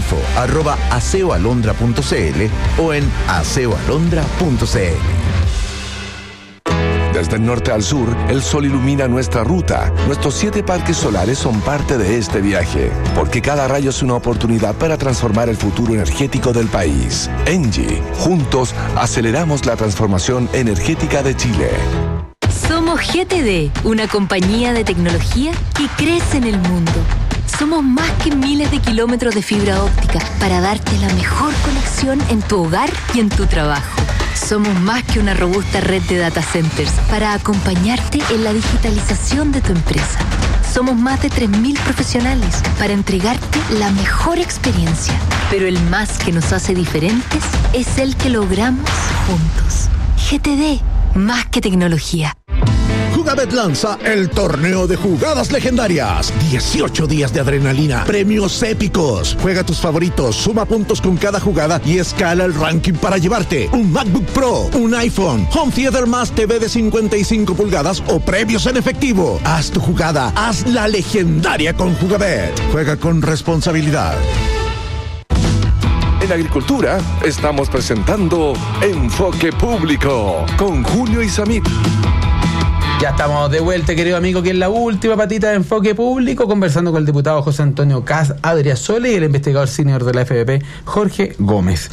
info@aseoalondra.cl o en aseoalondra.cl. Desde el norte al sur, el sol ilumina nuestra ruta. Nuestros 7 parques solares son parte de este viaje, porque cada rayo es una oportunidad para transformar el futuro energético del país. ENGIE, juntos aceleramos la transformación energética de Chile. Somos GTD, una compañía de tecnología que crece en el mundo. Somos más que miles de kilómetros de fibra óptica para darte la mejor conexión en tu hogar y en tu trabajo. Somos más que una robusta red de data centers para acompañarte en la digitalización de tu empresa. Somos más de 3.000 profesionales para entregarte la mejor experiencia. Pero el más que nos hace diferentes es el que logramos juntos. GTD, más que tecnología. Jugabet lanza el torneo de jugadas legendarias. 18 días de adrenalina, premios épicos. Juega tus favoritos, suma puntos con cada jugada y escala el ranking para llevarte un MacBook Pro, un iPhone, Home Theater más TV de 55 pulgadas o premios en efectivo. Haz tu jugada, hazla legendaria con Jugabet. Juega con responsabilidad. En Agricultura estamos presentando Enfoque Público con Julio Isamit. Ya estamos de vuelta, querido amigo, que es la última patita de Enfoque Público, conversando con el diputado José Antonio Caz Adriasole y el investigador senior de la FBP, Jorge Gómez.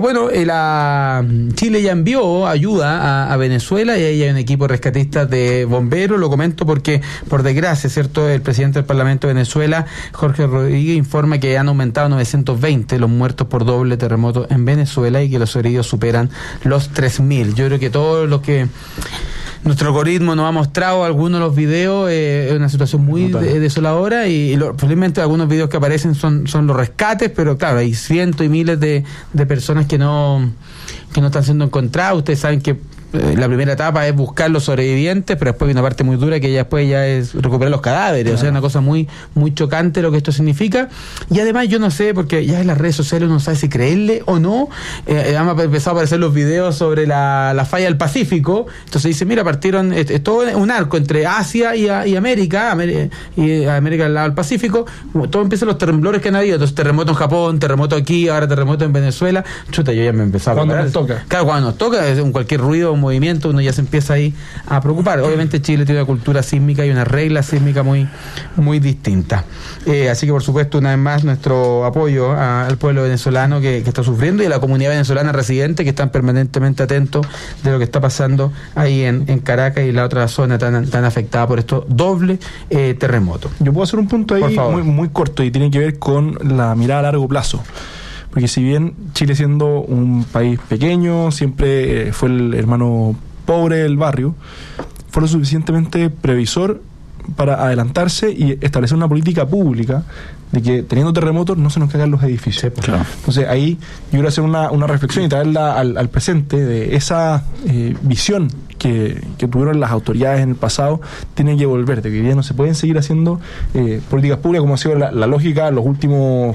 Chile ya envió ayuda a Venezuela y ahí hay un equipo rescatista de bomberos. Lo comento porque, por desgracia, ¿cierto?, el presidente del Parlamento de Venezuela, Jorge Rodríguez, informa que han aumentado a 920 los muertos por doble terremoto en Venezuela y que los heridos superan los 3.000. Yo creo que todo lo que nuestro algoritmo nos ha mostrado, algunos de los videos, es una situación muy desoladora y probablemente algunos videos que aparecen son los rescates, pero claro, hay cientos y miles de personas que no están siendo encontradas. Ustedes saben que la primera etapa es buscar los sobrevivientes, pero después hay una parte muy dura que ya después ya es recuperar los cadáveres. O sea, una cosa muy muy chocante lo que esto significa. Y además yo no sé, porque ya en las redes sociales uno no sabe si creerle o no. Han empezado a aparecer los videos sobre la falla del Pacífico. Entonces dice, mira, partieron, es todo un arco entre Asia y América, y América al lado del Pacífico. Todo empiezan los temblores que han habido. Entonces terremoto en Japón, terremoto aquí, ahora terremoto en Venezuela. Chuta, yo ya me empezaba a preparar. Cuando nos toca. Claro, cuando nos toca, cualquier ruido, movimiento, uno ya se empieza ahí a preocupar. Obviamente Chile tiene una cultura sísmica y una regla sísmica muy muy distinta. Así que por supuesto, una vez más, nuestro apoyo al pueblo venezolano que está sufriendo y a la comunidad venezolana residente que están permanentemente atentos de lo que está pasando ahí en Caracas y la otra zona tan afectada por estos doble terremotos. Yo puedo hacer un punto ahí muy, muy corto y tiene que ver con la mirada a largo plazo. Porque si bien Chile, siendo un país pequeño, siempre fue el hermano pobre del barrio, fue lo suficientemente previsor para adelantarse y establecer una política pública de que teniendo terremotos no se nos caigan los edificios. Sí, claro. Entonces ahí yo quiero hacer una reflexión y traerla al presente de esa visión que tuvieron las autoridades en el pasado. Tienen que volver, de que hoy día no se pueden seguir haciendo políticas públicas como ha sido la lógica en los últimos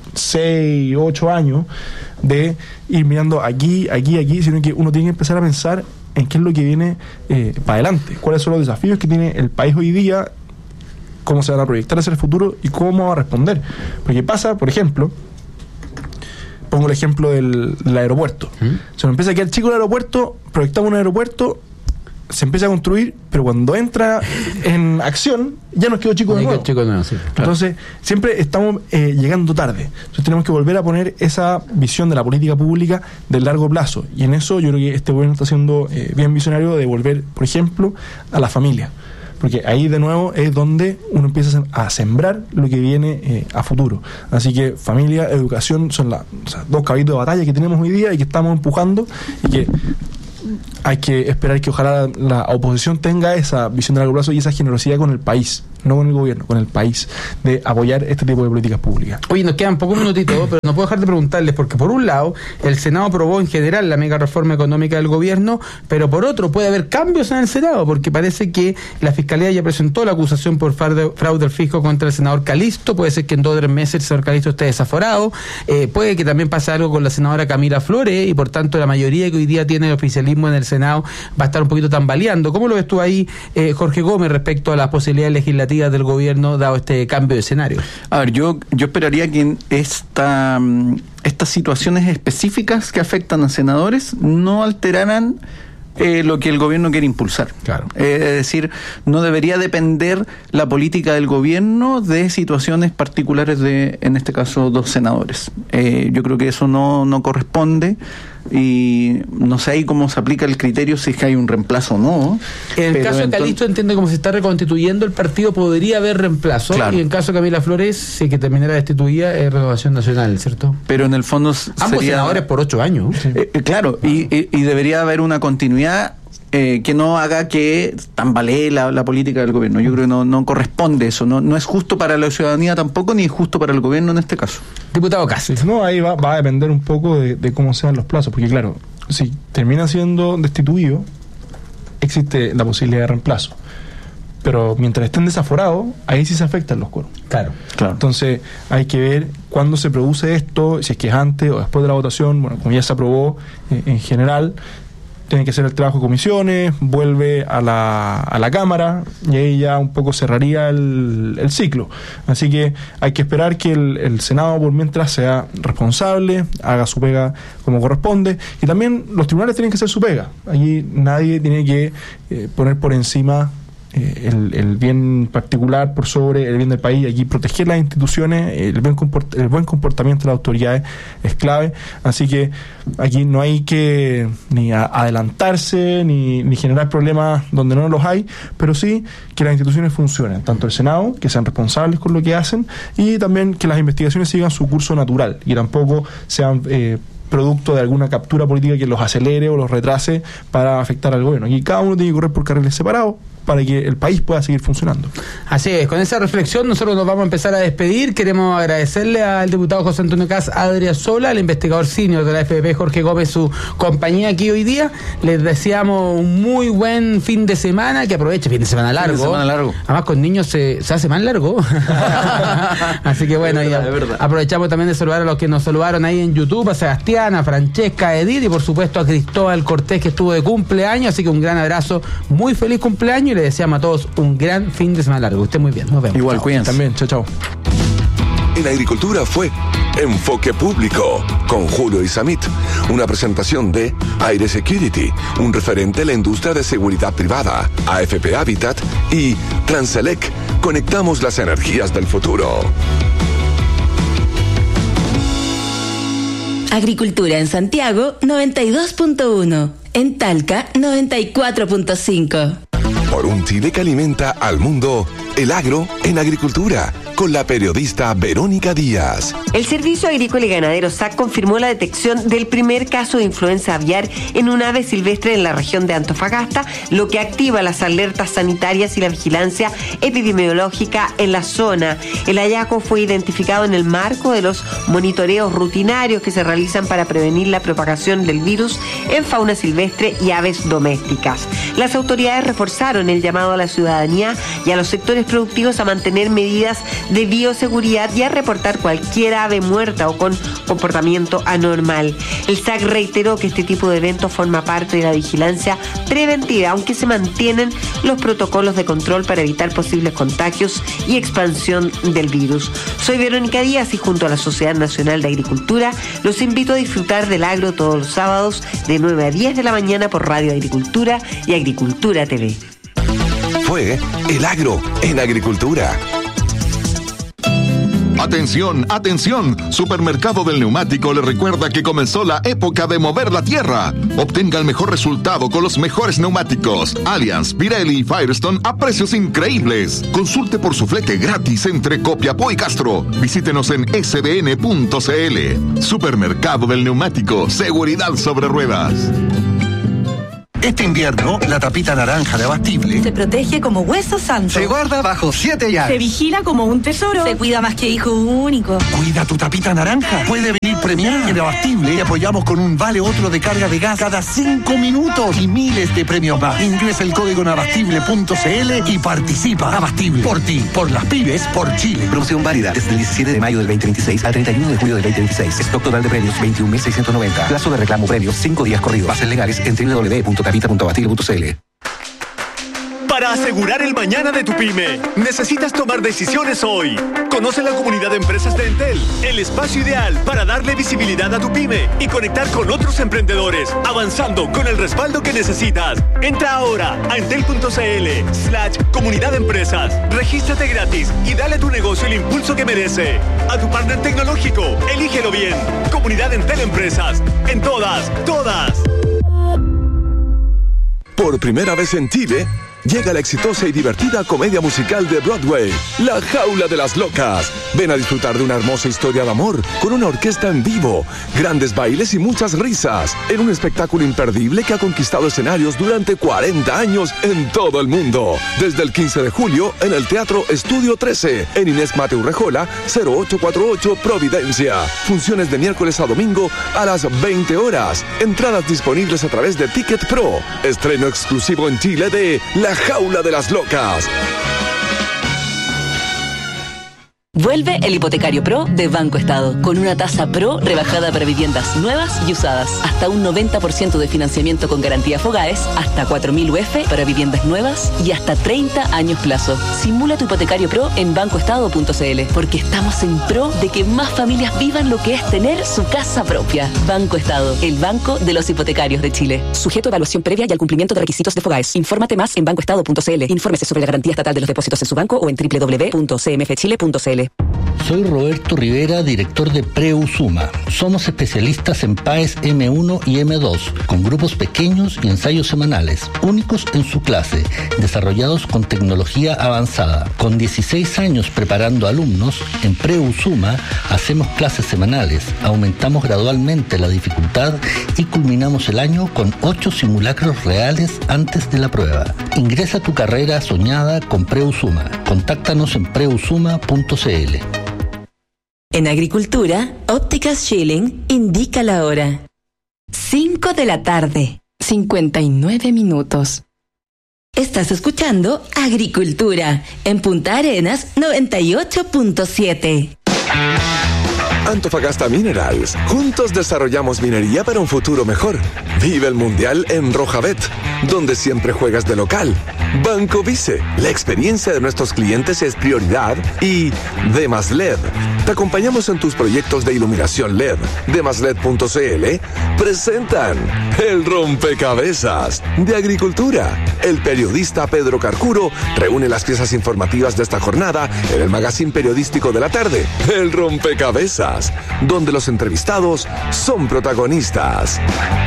6, 8 años de ir mirando aquí, sino que uno tiene que empezar a pensar en qué es lo que viene para adelante, cuáles son los desafíos que tiene el país hoy día, cómo se van a proyectar hacia el futuro y cómo va a responder. Porque pasa, por ejemplo, pongo el ejemplo del aeropuerto. Se nos empieza a quedar chico el aeropuerto, proyectamos un aeropuerto, se empieza a construir, pero cuando entra en acción ya nos quedó chico de nuevo. Sí, claro. Entonces siempre estamos llegando tarde. Entonces tenemos que volver a poner esa visión de la política pública del largo plazo, y en eso yo creo que este gobierno está siendo bien visionario de volver, por ejemplo, a la familia, porque ahí de nuevo es donde uno empieza a sembrar lo que viene a futuro. Así que familia, educación son los dos caballitos de batalla que tenemos hoy día y que estamos empujando, y que hay que esperar que ojalá la oposición tenga esa visión de largo plazo y esa generosidad con el país, no con el gobierno, con el país, de apoyar este tipo de políticas públicas. Oye, nos quedan pocos minutitos, pero no puedo dejar de preguntarles, porque por un lado el Senado aprobó en general la mega reforma económica del gobierno, pero por otro puede haber cambios en el Senado, porque parece que la Fiscalía ya presentó la acusación por fraude al fisco contra el senador Calisto. Puede ser que en 2 o 3 meses el senador Calisto esté desaforado. Puede que también pase algo con la senadora Camila Flores, y por tanto la mayoría que hoy día tiene el oficialismo en el Senado va a estar un poquito tambaleando. ¿Cómo lo ves tú ahí, Jorge Gómez, respecto a las posibilidades legislativas del gobierno dado este cambio de escenario? A ver, yo esperaría que en estas situaciones específicas que afectan a senadores no alteraran lo que el gobierno quiere impulsar. Claro. Es decir, no debería depender la política del gobierno de situaciones particulares de, en este caso, 2 senadores. Yo creo que eso no corresponde, y no sé ahí cómo se aplica el criterio si es que hay un reemplazo o no. En el caso de Calisto, entiende cómo se está reconstituyendo el partido, podría haber reemplazo, claro. Y en caso de Camila Flores, si que terminara destituida, es Renovación Nacional, ¿cierto? Pero en el fondo ambos senadores por 8 años. Sí. Claro, y debería haber una continuidad que no haga que tambalee la política del gobierno. Yo creo que no corresponde eso, no es justo para la ciudadanía tampoco, ni es justo para el gobierno en este caso. Diputado Cáceres. No, ahí va a depender un poco de cómo sean los plazos, porque claro, si termina siendo destituido, existe la posibilidad de reemplazo. Pero mientras estén desaforados, ahí sí se afectan los quórum. Claro. Entonces hay que ver cuándo se produce esto, si es que es antes o después de la votación. Bueno, como ya se aprobó en general, tiene que hacer el trabajo de comisiones, vuelve a la Cámara, y ahí ya un poco cerraría el ciclo. Así que hay que esperar que el Senado por mientras sea responsable, haga su pega como corresponde, y también los tribunales tienen que hacer su pega. Allí nadie tiene que poner por encima el bien particular por sobre el bien del país. Aquí proteger las instituciones, el buen comportamiento de las autoridades es clave. Así que aquí no hay que ni adelantarse ni generar problemas donde no los hay, pero sí que las instituciones funcionen, tanto el Senado, que sean responsables con lo que hacen, y también que las investigaciones sigan su curso natural y tampoco sean producto de alguna captura política que los acelere o los retrase para afectar al gobierno. Aquí cada uno tiene que correr por carriles separados para que el país pueda seguir funcionando. Así es, con esa reflexión nosotros nos vamos a empezar a despedir. Queremos agradecerle al diputado José Antonio Caz Adriasola, al investigador senior de la FPP Jorge Gómez, su compañía aquí hoy día. Les deseamos un muy buen fin de semana, que aproveche, fin de semana largo. Además con niños se hace más largo. Así que bueno, aprovechamos también de saludar a los que nos saludaron ahí en YouTube, a Sebastián, a Francesca, a Edith y por supuesto a Cristóbal Cortés, que estuvo de cumpleaños. Así que un gran abrazo, muy feliz cumpleaños, y le deseamos a todos un gran fin de semana largo. Esté muy bien, nos vemos. Igual, cuídense. También, chao. En Agricultura fue Enfoque Público con Julio Isamit, una presentación de Aire Security, un referente en la industria de seguridad privada, AFP Habitat y Transelec. Conectamos las energías del futuro. Agricultura en Santiago 92.1, en Talca 94.5. Por un Chile que alimenta al mundo, el agro en agricultura, con la periodista Verónica Díaz. El Servicio Agrícola y Ganadero SAC confirmó la detección del primer caso de influenza aviar en un ave silvestre en la región de Antofagasta, lo que activa las alertas sanitarias y la vigilancia epidemiológica en la zona. El hallazgo fue identificado en el marco de los monitoreos rutinarios que se realizan para prevenir la propagación del virus en fauna silvestre y aves domésticas. Las autoridades reforzaron el llamado a la ciudadanía y a los sectores sectores productivos a mantener medidas de bioseguridad y a reportar cualquier ave muerta o con comportamiento anormal. El SAC reiteró que este tipo de eventos forma parte de la vigilancia preventiva, aunque se mantienen los protocolos de control para evitar posibles contagios y expansión del virus. Soy Verónica Díaz y junto a la Sociedad Nacional de Agricultura los invito a disfrutar del agro todos los sábados de 9 a 10 de la mañana por Radio Agricultura y Agricultura TV. Fue El Agro en Agricultura. Atención, atención. Supermercado del Neumático le recuerda que comenzó la época de mover la tierra. Obtenga el mejor resultado con los mejores neumáticos Allianz, Pirelli y Firestone a precios increíbles. Consulte por su flete gratis entre Copiapó y Castro. Visítenos en sbn.cl. Supermercado del Neumático, seguridad sobre ruedas. Este invierno, la tapita naranja de Abastible se protege como hueso santo. Se guarda bajo 7 llaves. Se vigila como un tesoro. Se cuida más que hijo único. Cuida tu tapita naranja. Puede venir premiada. En Abastible te apoyamos con un vale otro de carga de gas cada 5 minutos y miles de premios más. Ingresa el código en abastible.cl y participa. Abastible. Por ti, por las pymes, por Chile. Promoción válida desde el 17 de mayo del 2026 al 31 de julio del 2026. Stock total de premios 21.690. Plazo de reclamo premios 5 días corridos. Bases legales en www.capita.abastible.cl. Para asegurar el mañana de tu pyme, necesitas tomar decisiones hoy. Conoce la comunidad de empresas de Entel, el espacio ideal para darle visibilidad a tu pyme y conectar con otros emprendedores, avanzando con el respaldo que necesitas. Entra ahora a entel.cl/comunidad de empresas. Regístrate gratis y dale a tu negocio el impulso que merece. A tu partner tecnológico, elígelo bien. Comunidad Entel Empresas. En todas. Por primera vez en Chile, llega la exitosa y divertida comedia musical de Broadway, La Jaula de las Locas. Ven a disfrutar de una hermosa historia de amor con una orquesta en vivo, grandes bailes y muchas risas, en un espectáculo imperdible que ha conquistado escenarios durante 40 años en todo el mundo. Desde el 15 de julio en el Teatro Estudio 13, en Inés Mateu Rejola, 0848 Providencia. Funciones de miércoles a domingo a las 20 horas. Entradas disponibles a través de Ticket Pro. Estreno exclusivo en Chile de La Jaula de las Locas. Vuelve el Hipotecario Pro de Banco Estado, con una tasa Pro rebajada para viviendas nuevas y usadas. Hasta un 90% de financiamiento con garantía Fogaes, hasta 4.000 UF para viviendas nuevas y hasta 30 años plazo. Simula tu Hipotecario Pro en bancoestado.cl, porque estamos en pro de que más familias vivan lo que es tener su casa propia. Banco Estado, el banco de los hipotecarios de Chile. Sujeto a evaluación previa y al cumplimiento de requisitos de Fogaes. Infórmate más en bancoestado.cl. Infórmese sobre la garantía estatal de los depósitos en su banco o en www.cmfchile.cl. Soy Roberto Rivera, director de Preusuma. Somos especialistas en PAES M1 y M2, con grupos pequeños y ensayos semanales, únicos en su clase, desarrollados con tecnología avanzada. Con 16 años preparando alumnos, en Preusuma hacemos clases semanales, aumentamos gradualmente la dificultad y culminamos el año con 8 simulacros reales antes de la prueba. Ingresa tu carrera soñada con Preusuma. Contáctanos en preusuma.cl. En Agricultura, Ópticas Schilling indica la hora. 5 de la tarde, 59 minutos. Estás escuchando Agricultura en Punta Arenas 98.7. Antofagasta Minerals. Juntos desarrollamos minería para un futuro mejor. Vive el Mundial en Rojabet, donde siempre juegas de local. Banco Vice. La experiencia de nuestros clientes es prioridad. Y Demasled. Te acompañamos en tus proyectos de iluminación LED. Demasled.cl presentan El Rompecabezas de Agricultura. El periodista Pedro Carcuro reúne las piezas informativas de esta jornada en el magazine periodístico de la tarde, El Rompecabezas, donde los entrevistados son protagonistas.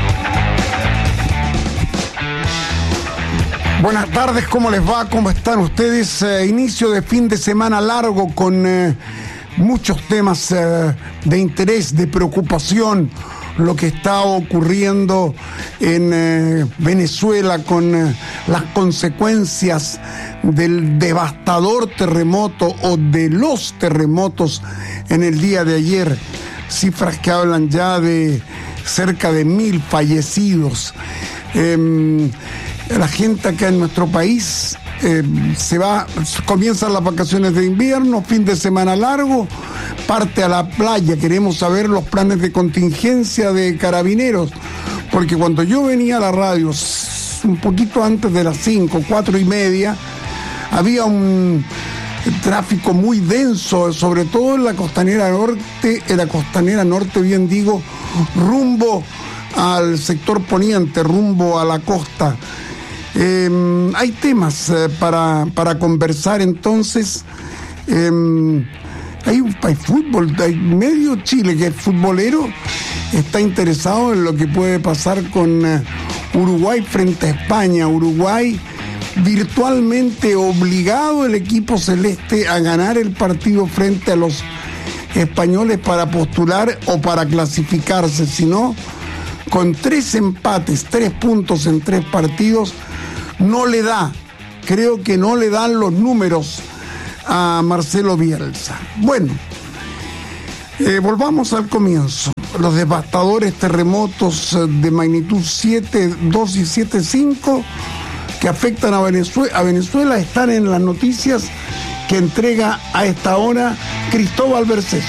Buenas tardes, ¿cómo les va? ¿Cómo están ustedes? Inicio de fin de semana largo con muchos temas de interés, de preocupación. Lo que está ocurriendo en Venezuela con las consecuencias del devastador terremoto o de los terremotos en el día de ayer. Cifras que hablan ya de cerca de 1.000 fallecidos. La gente acá en nuestro país comienzan las vacaciones de invierno, fin de semana largo, parte a la playa. Queremos saber los planes de contingencia de Carabineros, porque cuando yo venía a la radio un poquito antes de las 5, 4:30, había un tráfico muy denso, sobre todo en la costanera norte, bien digo, rumbo al sector poniente, rumbo a la costa. Hay temas para conversar, entonces. Hay fútbol, hay medio Chile que es futbolero, está interesado en lo que puede pasar con Uruguay frente a España. Uruguay virtualmente obligado, el equipo celeste, a ganar el partido frente a los españoles para postular o para clasificarse. Si no, con 3 empates, 3 puntos en 3 partidos, creo que no le dan los números a Marcelo Bielsa. Bueno, volvamos al comienzo. Los devastadores terremotos de magnitud 7.2 y 7.5 que afectan a Venezuela están en las noticias que entrega a esta hora Cristóbal Bercés.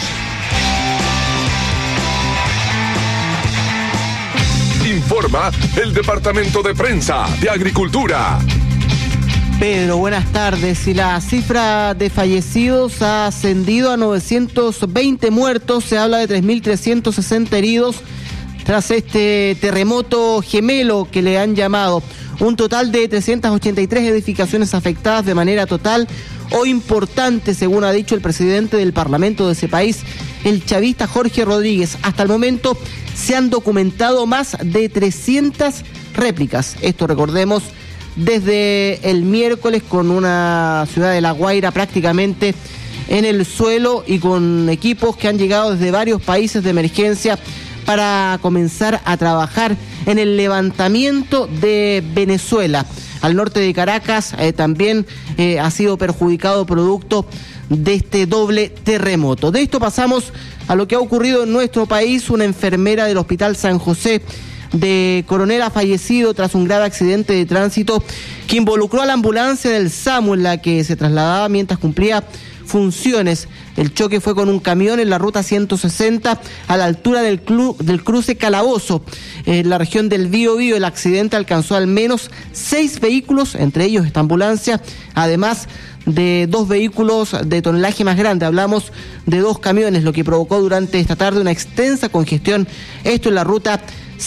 Informa el Departamento de Prensa de Agricultura. Pedro, buenas tardes. Y la cifra de fallecidos ha ascendido a 920 muertos. Se habla de 3.360 heridos tras este terremoto gemelo que le han llamado. Un total de 383 edificaciones afectadas de manera total o importante, según ha dicho el presidente del Parlamento de ese país, el chavista Jorge Rodríguez. Hasta el momento se han documentado más de 300 réplicas. Esto, recordemos, desde el miércoles, con una ciudad de La Guaira prácticamente en el suelo y con equipos que han llegado desde varios países de emergencia para comenzar a trabajar en el levantamiento de Venezuela. Al norte de Caracas también ha sido perjudicado producto de este doble terremoto. De esto pasamos a lo que ha ocurrido en nuestro país. Una enfermera del Hospital San José de Coronel ha fallecido tras un grave accidente de tránsito que involucró a la ambulancia del SAMU en la que se trasladaba mientras cumplía funciones. El choque fue con un camión en la ruta 160 a la altura del cruce Calabozo, en la región del Biobío. El accidente alcanzó al menos 6 vehículos, entre ellos esta ambulancia, además de 2 vehículos de tonelaje más grande. Hablamos de 2 camiones, lo que provocó durante esta tarde una extensa congestión, esto en la ruta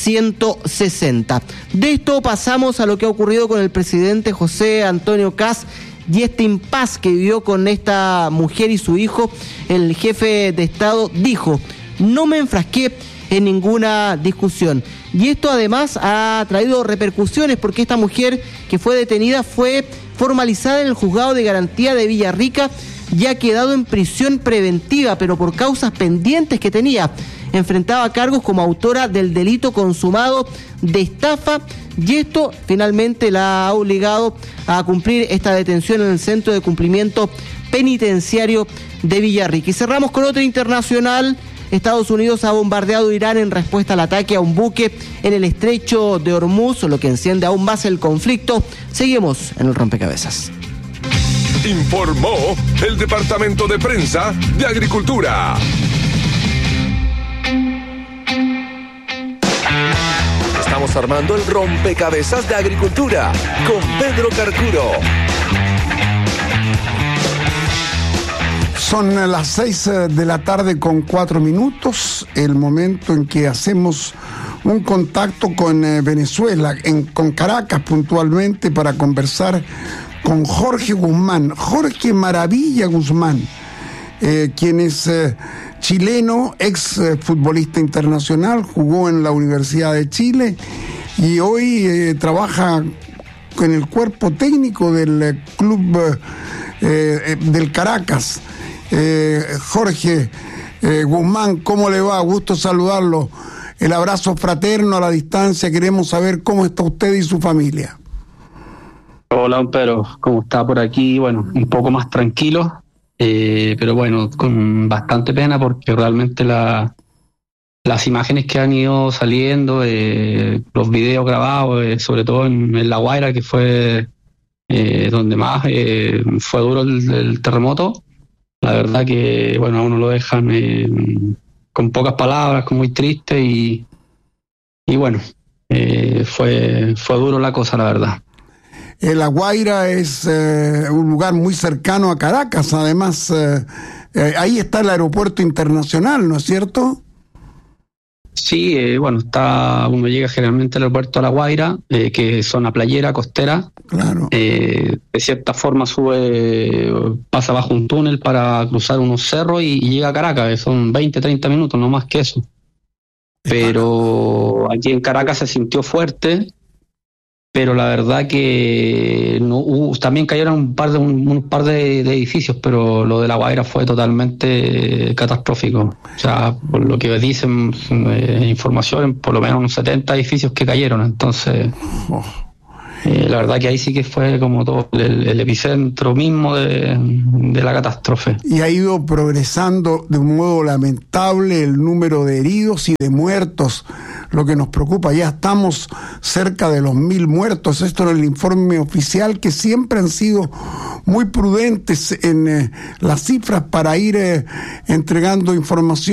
160. De esto pasamos a lo que ha ocurrido con el presidente José Antonio Kast y este impas que vivió con esta mujer y su hijo. El jefe de Estado dijo: no me enfrasqué en ninguna discusión. Y esto además ha traído repercusiones, porque esta mujer que fue detenida fue formalizada en el juzgado de garantía de Villarrica y ha quedado en prisión preventiva, pero por causas pendientes que tenía. Enfrentaba cargos como autora del delito consumado de estafa, y esto finalmente la ha obligado a cumplir esta detención en el Centro de Cumplimiento Penitenciario de Villarrica. Y cerramos con otra internacional. Estados Unidos ha bombardeado Irán en respuesta al ataque a un buque en el estrecho de Hormuz, lo que enciende aún más el conflicto. Seguimos en el rompecabezas. Informó el Departamento de Prensa de Agricultura. Estamos armando el rompecabezas de Agricultura con Pedro Carcuro. Son las 6 de la tarde con 4 minutos, el momento en que hacemos un contacto con Venezuela, con Caracas puntualmente, para conversar con Jorge Guzmán, Jorge Maravilla Guzmán, quien es chileno, ex futbolista internacional, jugó en la Universidad de Chile y hoy trabaja en el cuerpo técnico del club del Caracas. Jorge Guzmán, ¿cómo le va? Gusto saludarlo. El abrazo fraterno a la distancia. Queremos saber cómo está usted y su familia. Hola, Pedro, ¿cómo está por aquí? Bueno, un poco más tranquilo, pero bueno, con bastante pena, porque realmente las imágenes que han ido saliendo, los videos grabados, sobre todo en La Guaira, que fue donde más fue duro el terremoto. La verdad que, bueno, a uno lo dejan con pocas palabras, muy triste y bueno, fue duro la cosa, la verdad. La Guaira es un lugar muy cercano a Caracas, además ahí está el aeropuerto internacional, ¿no es cierto? Sí, bueno, uno llega generalmente al aeropuerto de La Guaira, que es zona playera, costera. Claro. De cierta forma pasa bajo un túnel para cruzar unos cerros y llega a Caracas, son 20, 30 minutos, no más que eso. Pero aquí en Caracas se sintió fuerte, pero la verdad que también cayeron un par de edificios, pero lo de La Guaira fue totalmente catastrófico. O sea, por lo que dicen información, por lo menos unos 70 edificios que cayeron. Entonces, la verdad que ahí sí que fue como todo el epicentro mismo de la catástrofe. Y ha ido progresando de un modo lamentable el número de heridos y de muertos, lo que nos preocupa. Ya estamos cerca de los 1.000 muertos. Esto era el informe oficial, que siempre han sido muy prudentes en las cifras para ir entregando información